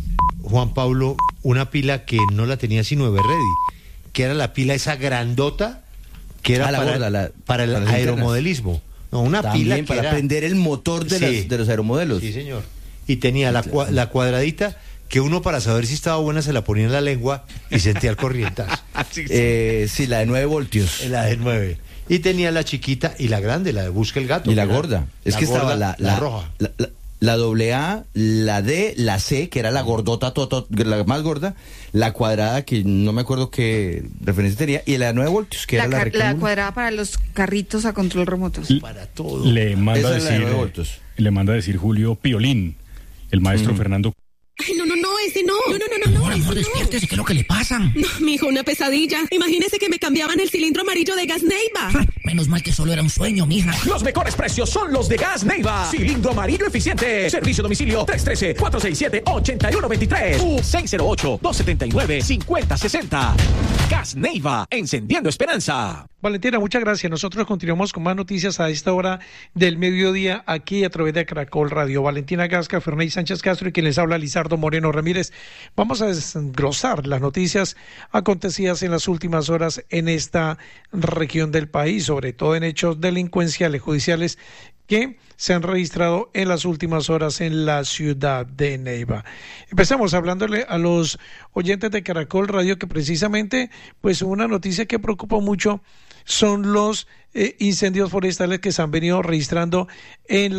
Juan Pablo, una pila que no la tenía sino Everready, que era la pila esa grandota, que era ah, la para, gorda, la, para el para aeromodelismo. No, una también pila que para era, prender el motor de, sí, las, de los aeromodelos. Sí, señor. Y tenía la, la cuadradita, que uno para saber si estaba buena se la ponía en la lengua y sentía el corrientazo. sí, sí. Eh, sí, la de nueve voltios. La de nueve. Y tenía la chiquita y la grande, la de Busca el Gato. Y la gorda. Es la que gorda, estaba la, la, la roja. La, la, la doble A, la D, la C, que era la gordota, to, to, la más gorda, la cuadrada, que no me acuerdo qué referencia tenía, y la de nueve voltios, que la era la rectangular. La cuadrada para los carritos a control remoto. Para todo. Le manda, a decir, de le manda a decir Julio Piolín, el maestro mm. Fernando. Ay, no, no, no, ese no. No, no, no, no. Amor, amor, despiértese, ¿qué es lo que le pasa? No, mijo, una pesadilla. Imagínese que me cambiaban el cilindro amarillo de Gas Neiva. Menos mal que solo era un sueño, mija. Los mejores precios son los de Gas Neiva. Cilindro amarillo eficiente. Servicio a domicilio tres uno tres, cuatro seis siete, ocho uno dos tres u seis cero ocho, dos siete nueve, cinco cero seis cero. Gas Neiva, encendiendo esperanza. Valentina, muchas gracias. Nosotros continuamos con más noticias a esta hora del mediodía aquí a través de Caracol Radio. Valentina Gasca, Ferney Sánchez Castro y quien les habla Lizardo Moreno Ramírez. Vamos a desglosar las noticias acontecidas en las últimas horas en esta región del país, sobre todo en hechos delincuenciales judiciales que se han registrado en las últimas horas en la ciudad de Neiva. Empezamos hablándole a los oyentes de Caracol Radio que precisamente, pues una noticia que preocupa mucho son los eh, incendios forestales que se han venido registrando en la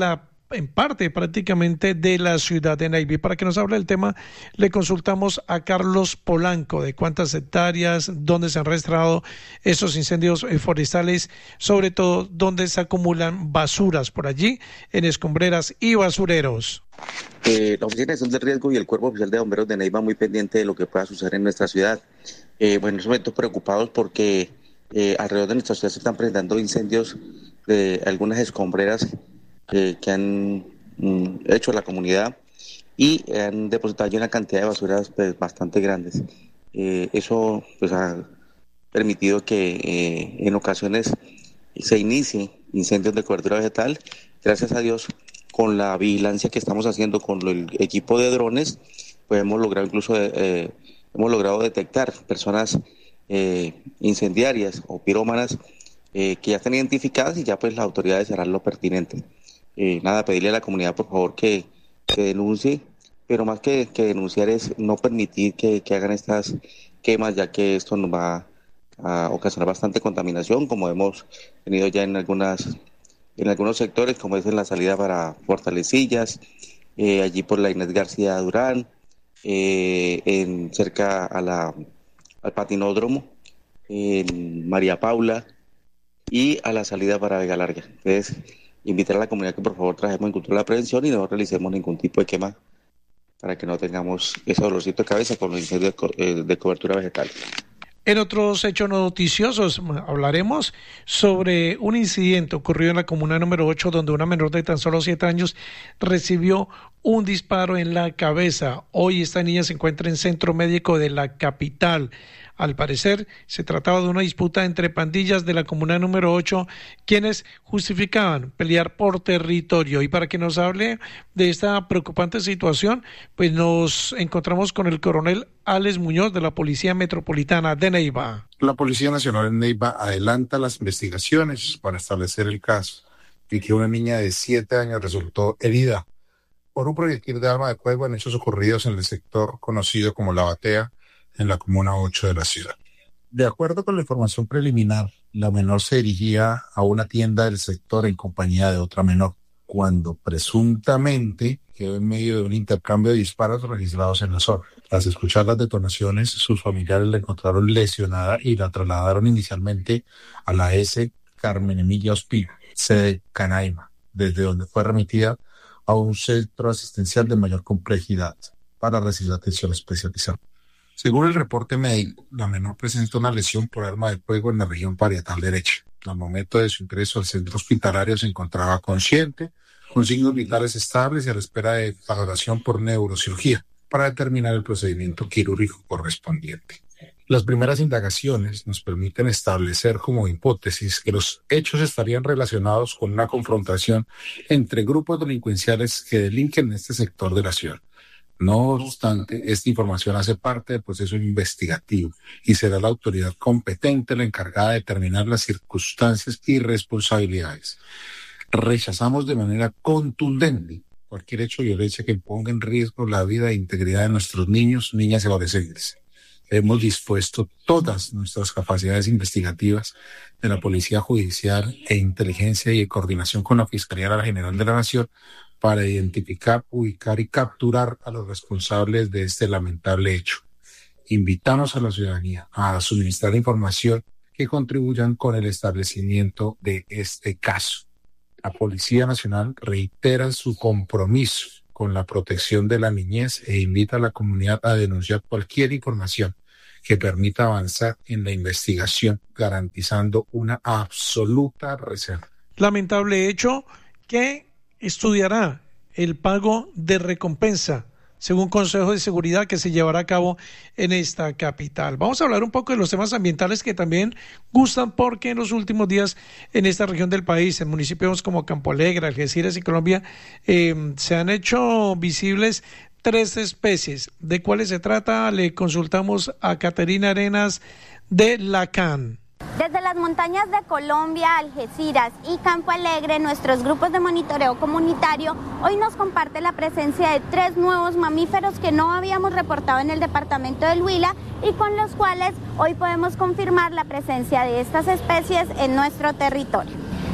en parte prácticamente de la ciudad de Neiva. Para que nos hable del tema, le consultamos a Carlos Polanco de cuántas hectáreas, dónde se han registrado esos incendios forestales, sobre todo dónde se acumulan basuras por allí, en escombreras y basureros. Eh, la Oficina de Gestión de Riesgo y el Cuerpo Oficial de Bomberos de Neiva muy pendiente de lo que pueda suceder en nuestra ciudad. Eh, bueno, en estos momentos preocupados porque eh, alrededor de nuestra ciudad se están presentando incendios de algunas escombreras eh, que han mm, hecho la comunidad y han depositado una cantidad de basuras pues, bastante grandes. Eh, eso pues, ha permitido que eh, en ocasiones se inicie incendios de cobertura vegetal. Gracias a Dios, con la vigilancia que estamos haciendo con el equipo de drones, pues hemos logrado incluso eh, hemos logrado detectar personas eh, incendiarias o pirómanas eh, que ya están identificadas y ya pues las autoridades harán lo pertinente. Eh, nada, pedirle a la comunidad por favor que, que denuncie, pero más que, que denunciar es no permitir que, que hagan estas quemas, ya que esto nos va a ocasionar bastante contaminación, como hemos tenido ya en algunas en algunos sectores, como es en la salida para Fortalecillas, eh, allí por la Inés García Durán, eh, en cerca a la, al patinódromo, en María Paula y a la salida para Vega Larga. Entonces, invitar a la comunidad que por favor trabajemos en cultura de la prevención y no realicemos ningún tipo de quema para que no tengamos ese dolorcito de cabeza con los incendios de, co eh, de cobertura vegetal. En otros hechos noticiosos hablaremos sobre un incidente ocurrido en la comuna número ocho, donde una menor de tan solo siete años recibió un disparo en la cabeza. Hoy esta niña se encuentra en centro médico de la capital. Al parecer se trataba de una disputa entre pandillas de la comuna número ocho, quienes justificaban pelear por territorio. Y para que nos hable de esta preocupante situación, pues nos encontramos con el coronel Alex Muñoz de la Policía Metropolitana de Neiva. La Policía Nacional de Neiva adelanta las investigaciones para establecer el caso y que una niña de siete años resultó herida por un proyectil de arma de fuego en hechos ocurridos en el sector conocido como La Batea, en la comuna ocho de la ciudad. De acuerdo con la información preliminar, la menor se dirigía a una tienda del sector en compañía de otra menor, cuando presuntamente quedó en medio de un intercambio de disparos registrados en la zona. Tras escuchar las detonaciones, sus familiares la encontraron lesionada y la trasladaron inicialmente a la S. Carmen Emilia Ospina, sede Canaima, desde donde fue remitida a un centro asistencial de mayor complejidad para recibir atención especializada. Según el reporte médico, la menor presenta una lesión por arma de fuego en la región parietal derecha. Al momento de su ingreso al centro hospitalario se encontraba consciente, con signos vitales estables y a la espera de valoración por neurocirugía para determinar el procedimiento quirúrgico correspondiente. Las primeras indagaciones nos permiten establecer como hipótesis que los hechos estarían relacionados con una confrontación entre grupos delincuenciales que delinquen en este sector de la ciudad. No obstante, esta información hace parte del proceso investigativo y será la autoridad competente la encargada de determinar las circunstancias y responsabilidades. Rechazamos de manera contundente cualquier hecho de violencia que ponga en riesgo la vida e integridad de nuestros niños, niñas y adolescentes. Hemos dispuesto todas nuestras capacidades investigativas de la Policía Judicial e Inteligencia y en coordinación con la Fiscalía General de la Nación para identificar, ubicar y capturar a los responsables de este lamentable hecho. Invitamos a la ciudadanía a suministrar información que contribuyan con el establecimiento de este caso. La Policía Nacional reitera su compromiso con la protección de la niñez e invita a la comunidad a denunciar cualquier información que permita avanzar en la investigación, garantizando una absoluta reserva. Lamentable hecho que estudiará el pago de recompensa según Consejo de Seguridad que se llevará a cabo en esta capital. Vamos a hablar un poco de los temas ambientales que también gustan, porque en los últimos días en esta región del país, en municipios como Campo Alegre, Algeciras y Colombia, eh, se han hecho visibles tres especies. ¿De cuáles se trata? Le consultamos a Caterina Arenas de Lacan. Desde las montañas de Colombia, Algeciras y Campo Alegre, nuestros grupos de monitoreo comunitario hoy nos comparte la presencia de tres nuevos mamíferos que no habíamos reportado en el departamento del Huila y con los cuales hoy podemos confirmar la presencia de estas especies en nuestro territorio.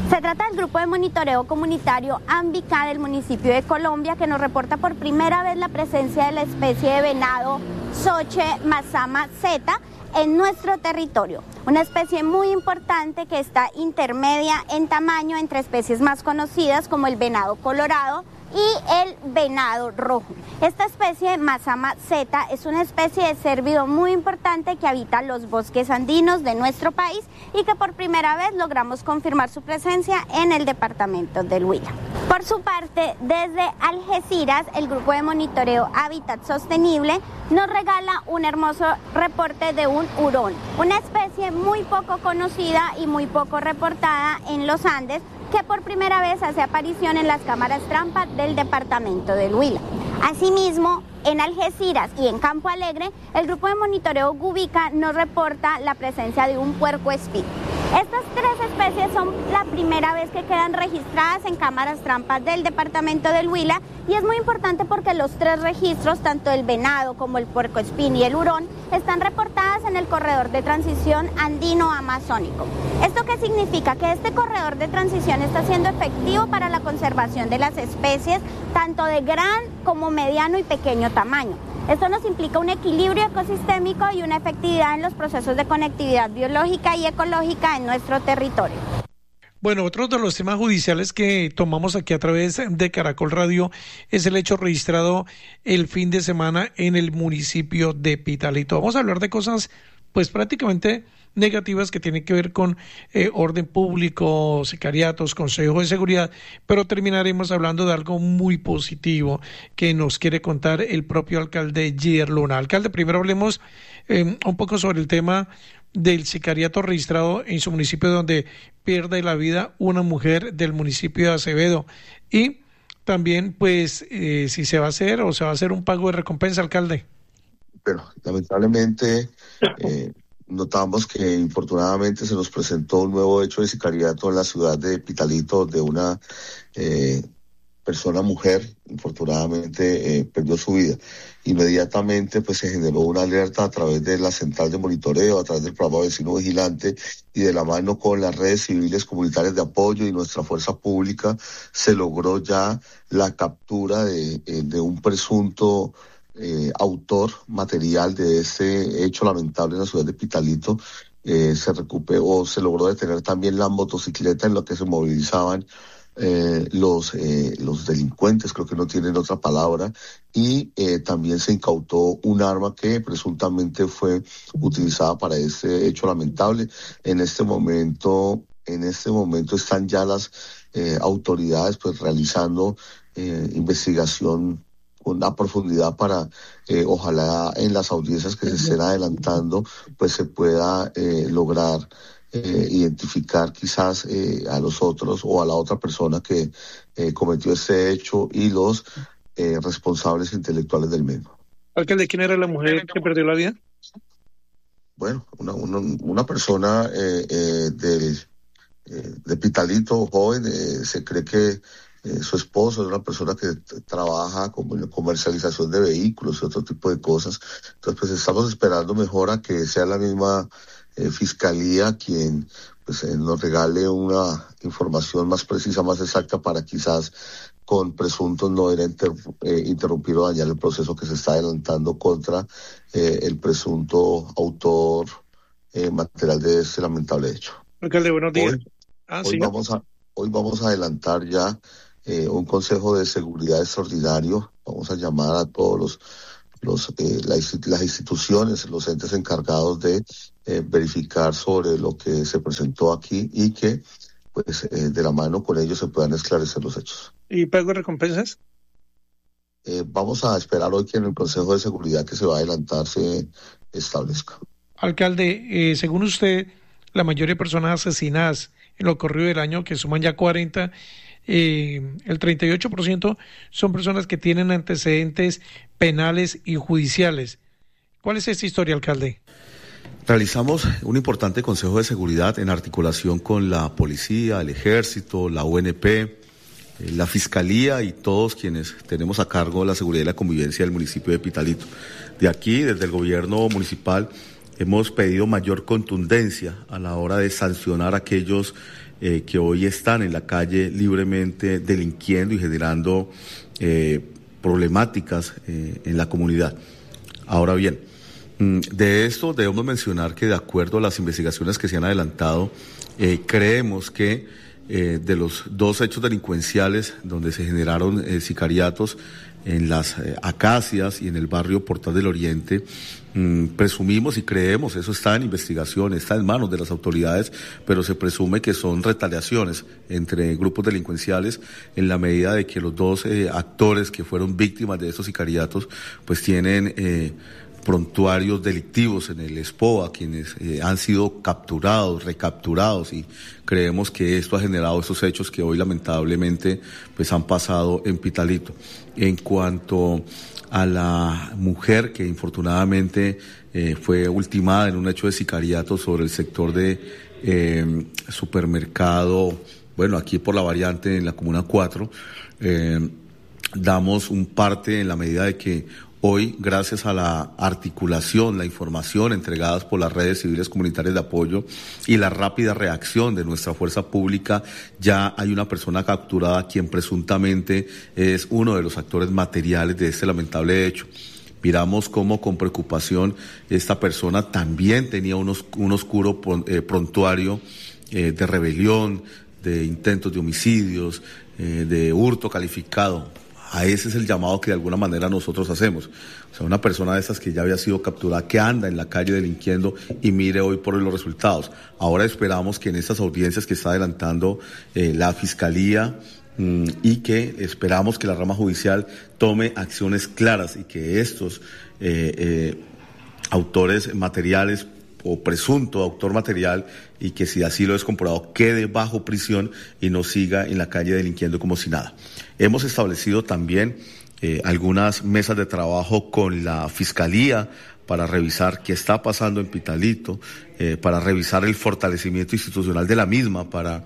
Se trata del grupo de monitoreo comunitario Ambica del municipio de Colombia, que nos reporta por primera vez la presencia de la especie de venado Xoche mazama zeta en nuestro territorio. Una especie muy importante que está intermedia en tamaño entre especies más conocidas como el venado colorado y el venado rojo. Esta especie, mazama zeta, es una especie de cérvido muy importante que habita los bosques andinos de nuestro país y que por primera vez logramos confirmar su presencia en el departamento del Huila. Por su parte, desde Algeciras, el grupo de monitoreo Hábitat Sostenible nos regala un hermoso reporte de un hurón, una especie muy poco conocida y muy poco reportada en los Andes, que por primera vez hace aparición en las cámaras trampa del departamento del Huila. Asimismo, en Algeciras y en Campo Alegre, el grupo de monitoreo Gubica nos reporta la presencia de un puercoespín. Estas tres especies son la primera vez que quedan registradas en cámaras trampas del departamento del Huila y es muy importante porque los tres registros, tanto el venado como el puercoespín y el hurón, están reportadas en el corredor de transición andino-amazónico. ¿Esto qué significa? Que este corredor de transición está siendo efectivo para la conservación de las especies, tanto de gran como mediano y pequeño tamaño. Esto nos implica un equilibrio ecosistémico y una efectividad en los procesos de conectividad biológica y ecológica en nuestro territorio. Bueno, otro de los temas judiciales que tomamos aquí a través de Caracol Radio es el hecho registrado el fin de semana en el municipio de Pitalito. Vamos a hablar de cosas pues prácticamente negativas que tienen que ver con eh, orden público, sicariatos, consejo de seguridad, pero terminaremos hablando de algo muy positivo que nos quiere contar el propio alcalde Gider Luna. Alcalde, primero hablemos eh, un poco sobre el tema del sicariato registrado en su municipio, donde pierde la vida una mujer del municipio de Acevedo, y también pues eh, si se va a hacer o se va a hacer un pago de recompensa, alcalde. Pero lamentablemente eh, notamos que infortunadamente se nos presentó un nuevo hecho de sicariato en la ciudad de Pitalito, de una eh, persona mujer, infortunadamente eh, perdió su vida. Inmediatamente pues se generó una alerta a través de la central de monitoreo, a través del programa Vecino Vigilante, y de la mano con las redes civiles comunitarias de apoyo y nuestra fuerza pública se logró ya la captura de, de un presunto Eh, autor material de ese hecho lamentable en la ciudad de Pitalito. Eh, se recuperó, se logró detener también la motocicleta en la que se movilizaban eh, los eh, los delincuentes, creo que no tienen otra palabra, y eh, también se incautó un arma que presuntamente fue utilizada para ese hecho lamentable. En este momento, en este momento están ya las eh, autoridades pues realizando eh, investigación una profundidad para eh, ojalá en las audiencias que se estén adelantando pues se pueda eh, lograr eh, identificar quizás eh, a los otros o a la otra persona que eh, cometió este hecho y los eh, responsables intelectuales del mismo. Alcalde, ¿quién era la mujer que perdió la vida? Bueno, una, una, una persona eh, eh, del, eh, de Pitalito, joven, eh, se cree que Eh, su esposo es una persona que t- trabaja como en la comercialización de vehículos y otro tipo de cosas. Entonces, pues estamos esperando mejor a que sea la misma eh, fiscalía quien pues eh, nos regale una información más precisa, más exacta, para quizás con presuntos no ir a inter- eh, interrumpir o dañar el proceso que se está adelantando contra eh, el presunto autor eh, material de este lamentable hecho. Alcalde, buenos días. Hoy, ah, hoy ¿sí? vamos a hoy vamos a adelantar ya Eh, un consejo de seguridad extraordinario. Vamos a llamar a todos los, los eh, la, las instituciones, los entes encargados de eh, verificar sobre lo que se presentó aquí y que pues eh, de la mano con ellos se puedan esclarecer los hechos. ¿Y pago de recompensas? Eh, vamos a esperar hoy que en el consejo de seguridad que se va a adelantar se establezca. Alcalde, eh, según usted, la mayoría de personas asesinadas en lo corrido del año, que suman ya cuarenta, Eh, el treinta y ocho por ciento son personas que tienen antecedentes penales y judiciales. ¿Cuál es esta historia, alcalde? Realizamos un importante consejo de seguridad en articulación con la policía, el ejército, la U N P, eh, la fiscalía y todos quienes tenemos a cargo la seguridad y la convivencia del municipio de Pitalito. De aquí, desde el gobierno municipal, hemos pedido mayor contundencia a la hora de sancionar a aquellos eh, que hoy están en la calle libremente delinquiendo y generando eh, problemáticas eh, en la comunidad. Ahora bien, de esto debemos mencionar que de acuerdo a las investigaciones que se han adelantado, eh, creemos que eh, de los dos hechos delincuenciales donde se generaron eh, sicariatos en las eh, Acacias y en el barrio Portal del Oriente, mmm, presumimos y creemos, eso está en investigación, está en manos de las autoridades, pero se presume que son retaliaciones entre grupos delincuenciales en la medida de que los dos eh, actores que fueron víctimas de estos sicariatos pues tienen eh, prontuarios delictivos en el ESPOA, quienes eh, han sido capturados, recapturados, y creemos que esto ha generado esos hechos que hoy lamentablemente pues han pasado en Pitalito. En cuanto a la mujer que infortunadamente eh, fue ultimada en un hecho de sicariato sobre el sector de eh, supermercado, bueno, aquí por la variante en la Comuna cuatro, eh, damos un parte en la medida de que hoy, gracias a la articulación, la información entregadas por las redes civiles comunitarias de apoyo y la rápida reacción de nuestra fuerza pública, ya hay una persona capturada quien presuntamente es uno de los actores materiales de este lamentable hecho. Miramos cómo con preocupación esta persona también tenía unos, un oscuro prontuario eh, de rebelión, de intentos de homicidios, eh, de hurto calificado. A ese es el llamado que de alguna manera nosotros hacemos. O sea, una persona de esas que ya había sido capturada, que anda en la calle delinquiendo y mire hoy por hoy los resultados. Ahora esperamos que en estas audiencias que está adelantando eh, la Fiscalía mmm, y que esperamos que la rama judicial tome acciones claras y que estos eh, eh, autores materiales o presunto autor material, y que si así lo es comprobado quede bajo prisión y no siga en la calle delinquiendo como si nada. Hemos establecido también eh, algunas mesas de trabajo con la Fiscalía para revisar qué está pasando en Pitalito, eh, para revisar el fortalecimiento institucional de la misma, para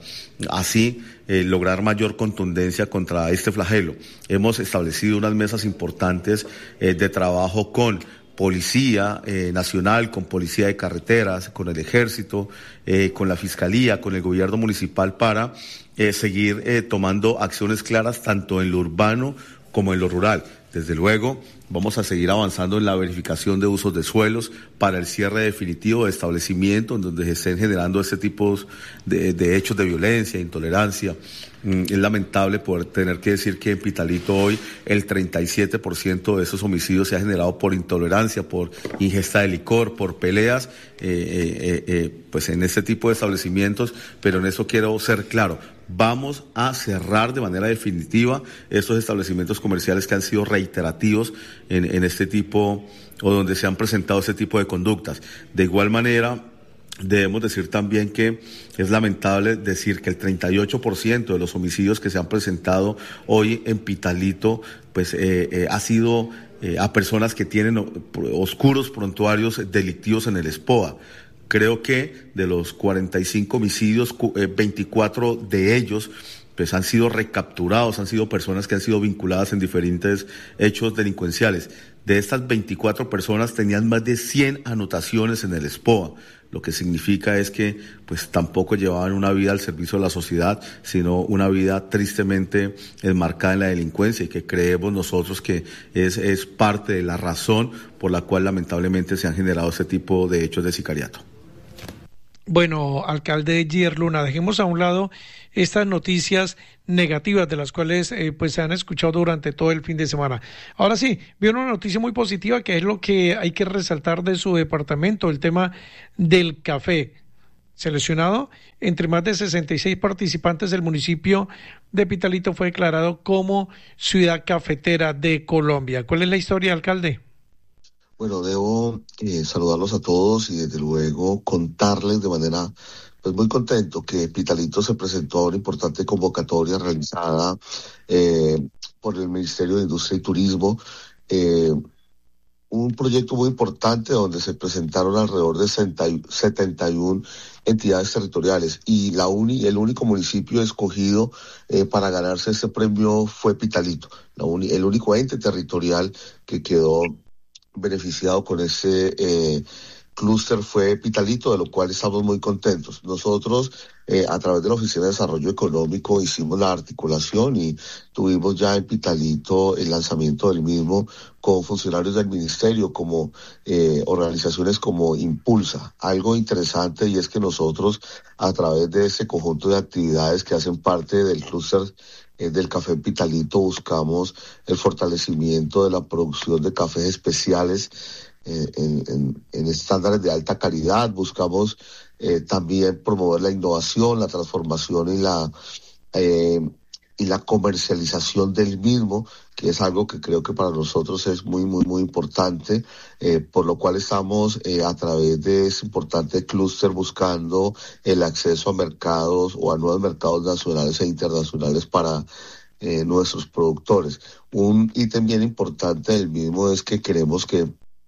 así eh, lograr mayor contundencia contra este flagelo. Hemos establecido unas mesas importantes eh, de trabajo con Policía eh, Nacional, con Policía de Carreteras, con el Ejército, eh, con la Fiscalía, con el Gobierno Municipal para eh, seguir eh, tomando acciones claras tanto en lo urbano como en lo rural. Desde luego, vamos a seguir avanzando en la verificación de usos de suelos para el cierre definitivo de establecimientos en donde se estén generando este tipo de, de hechos de violencia, intolerancia. Mm, es lamentable poder tener que decir que en Pitalito hoy el treinta y siete por ciento de esos homicidios se ha generado por intolerancia, por ingesta de licor, por peleas, eh, eh, eh, pues en este tipo de establecimientos, pero en eso quiero ser claro. Vamos a cerrar de manera definitiva estos establecimientos comerciales que han sido reiterativos en, en este tipo o donde se han presentado este tipo de conductas. De igual manera, debemos decir también que es lamentable decir que el treinta y ocho por ciento de los homicidios que se han presentado hoy en Pitalito pues eh, eh, ha sido eh, a personas que tienen oscuros prontuarios delictivos en el ESPOA. Creo que de los cuarenta y cinco homicidios, veinticuatro de ellos pues han sido recapturados, han sido personas que han sido vinculadas en diferentes hechos delincuenciales. De estas veinticuatro personas tenían más de cien anotaciones en el ESPOA, lo que significa es que pues tampoco llevaban una vida al servicio de la sociedad, sino una vida tristemente enmarcada en la delincuencia, y que creemos nosotros que es, es parte de la razón por la cual lamentablemente se han generado este tipo de hechos de sicariato. Bueno, alcalde Gier Luna, dejemos a un lado estas noticias negativas de las cuales eh, pues se han escuchado durante todo el fin de semana. Ahora sí, viene una noticia muy positiva que es lo que hay que resaltar de su departamento, el tema del café. Seleccionado entre más de sesenta y seis participantes del municipio de Pitalito, fue declarado como ciudad cafetera de Colombia. ¿Cuál es la historia, alcalde? Bueno, debo eh, saludarlos a todos y desde luego contarles de manera pues muy contento que Pitalito se presentó a una importante convocatoria realizada eh, por el Ministerio de Industria y Turismo, eh, un proyecto muy importante donde se presentaron alrededor de setenta y una entidades territoriales, y la uni, el único municipio escogido eh, para ganarse este premio fue Pitalito, la uni, el único ente territorial que quedó beneficiado con ese eh, clúster fue Pitalito, de lo cual estamos muy contentos. Nosotros, eh, a través de la Oficina de Desarrollo Económico, hicimos la articulación y tuvimos ya en Pitalito el lanzamiento del mismo con funcionarios del ministerio, como eh, organizaciones como Impulsa. Algo interesante, y es que nosotros, a través de ese conjunto de actividades que hacen parte del clúster eh, del café en Pitalito, buscamos el fortalecimiento de la producción de cafés especiales En, en, en estándares de alta calidad. Buscamos eh, también promover la innovación, la transformación y la eh, y la comercialización del mismo, que es algo que creo que para nosotros es muy, muy, muy importante, eh, por lo cual estamos eh, a través de ese importante clúster buscando el acceso a mercados o a nuevos mercados nacionales e internacionales para eh, nuestros productores. Un ítem bien importante del mismo es que queremos que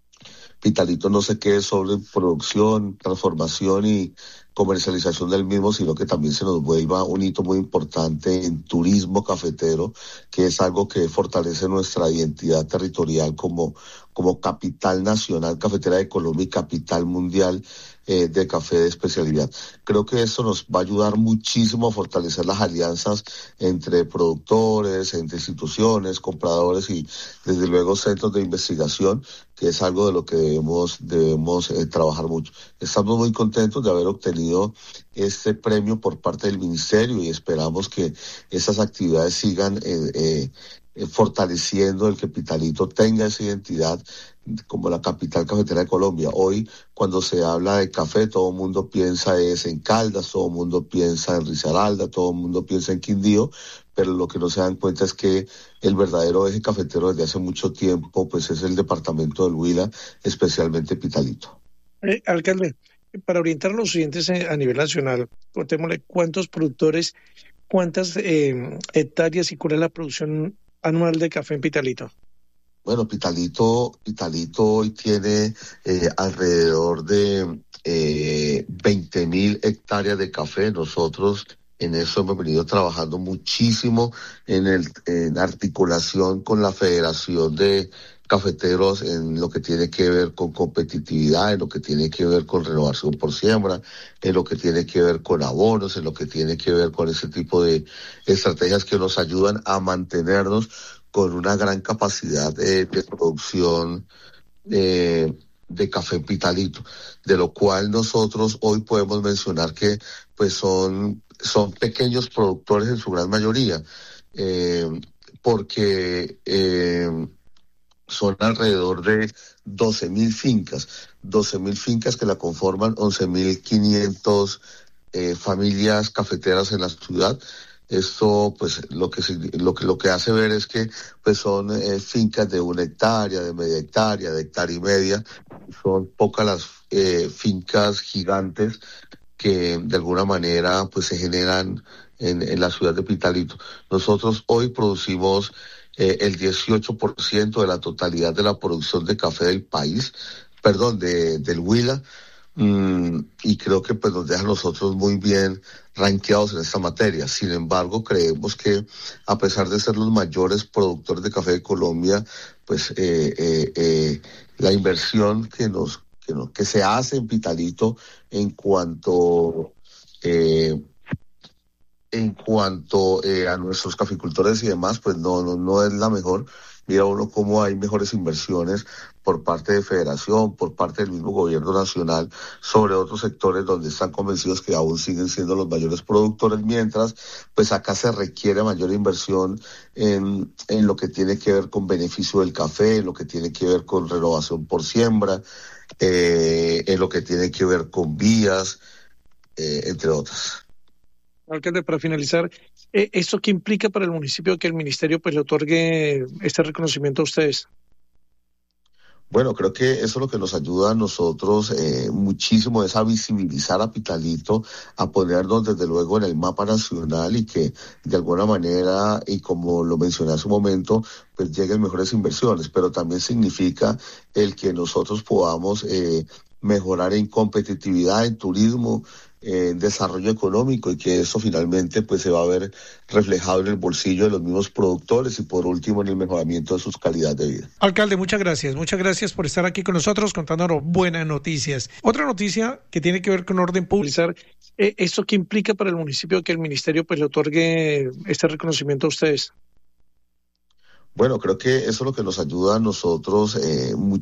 Pitalito no se quede solo en producción, transformación y comercialización del mismo, sino que también se nos vuelva un hito muy importante en turismo cafetero, que es algo que fortalece nuestra identidad territorial como, como capital nacional cafetera de Colombia y capital mundial eh, de café de especialidad. Creo que esto nos va a ayudar muchísimo a fortalecer las alianzas entre productores, entre instituciones, compradores y desde luego centros de investigación, que es algo de lo que debemos, debemos eh, trabajar mucho. Estamos muy contentos de haber obtenido este premio por parte del ministerio y esperamos que esas actividades sigan eh, eh, eh, fortaleciendo el que Pitalito tenga esa identidad como la capital cafetera de Colombia. Hoy, cuando se habla de café, todo el mundo piensa es en Caldas, todo el mundo piensa en Risaralda, todo el mundo piensa en Quindío, pero lo que no se dan cuenta es que el verdadero eje cafetero desde hace mucho tiempo pues es el departamento del Huila, especialmente Pitalito. Eh, alcalde, para orientar a los oyentes a nivel nacional, contémosle cuántos productores, cuántas eh, hectáreas y cuál es la producción anual de café en Pitalito. Bueno, Pitalito, Pitalito hoy tiene eh, alrededor de eh, veinte mil hectáreas de café. Nosotros en eso hemos venido trabajando muchísimo en, el, en articulación con la Federación de Cafeteros en lo que tiene que ver con competitividad, en lo que tiene que ver con renovación por siembra, en lo que tiene que ver con abonos, en lo que tiene que ver con ese tipo de estrategias que nos ayudan a mantenernos con una gran capacidad de, de producción eh, de café en Pitalito, de lo cual nosotros hoy podemos mencionar que pues son, son pequeños productores en su gran mayoría, eh, porque eh, son alrededor de doce mil fincas, doce mil fincas que la conforman once mil quinientas eh, familias cafeteras en la ciudad. Esto, pues, lo que lo que lo que hace ver es que, pues, son eh, fincas de una hectárea, de media hectárea, de hectárea y media. Son pocas las eh, fincas gigantes que, de alguna manera, pues, se generan en, en la ciudad de Pitalito. Nosotros hoy producimos eh, el dieciocho por ciento de la totalidad de la producción de café del país, perdón, de del Huila. Mm, y creo que pues nos deja a nosotros muy bien rankeados en esta materia. Sin embargo, creemos que a pesar de ser los mayores productores de café de Colombia, pues eh, eh, eh, la inversión que nos que, no, que se hace en Pitalito en cuanto eh, en cuanto eh, a nuestros caficultores y demás, pues no, no, no es la mejor. Mira uno cómo hay mejores inversiones por parte de Federación, por parte del mismo gobierno nacional, sobre otros sectores donde están convencidos que aún siguen siendo los mayores productores, mientras pues acá se requiere mayor inversión en, en lo que tiene que ver con beneficio del café, en lo que tiene que ver con renovación por siembra, eh, en lo que tiene que ver con vías, eh, entre otras. Alcalde, para finalizar, eh, ¿esto qué implica para el municipio que el ministerio pues le otorgue este reconocimiento a ustedes? Bueno, creo que eso es lo que nos ayuda a nosotros eh, muchísimo, es a visibilizar a Pitalito, a ponernos desde luego en el mapa nacional y que de alguna manera, y como lo mencioné hace un momento, pues lleguen mejores inversiones, pero también significa el que nosotros podamos eh, mejorar en competitividad, en turismo, en desarrollo económico, y que eso finalmente pues se va a ver reflejado en el bolsillo de los mismos productores y por último en el mejoramiento de sus calidades de vida. Alcalde, muchas gracias, muchas gracias por estar aquí con nosotros contándonos buenas noticias. Otra noticia que tiene que ver con orden público, eh, ¿esto qué implica para el municipio que el ministerio pues le otorgue este reconocimiento a ustedes? Bueno, creo que eso es lo que nos ayuda a nosotros eh,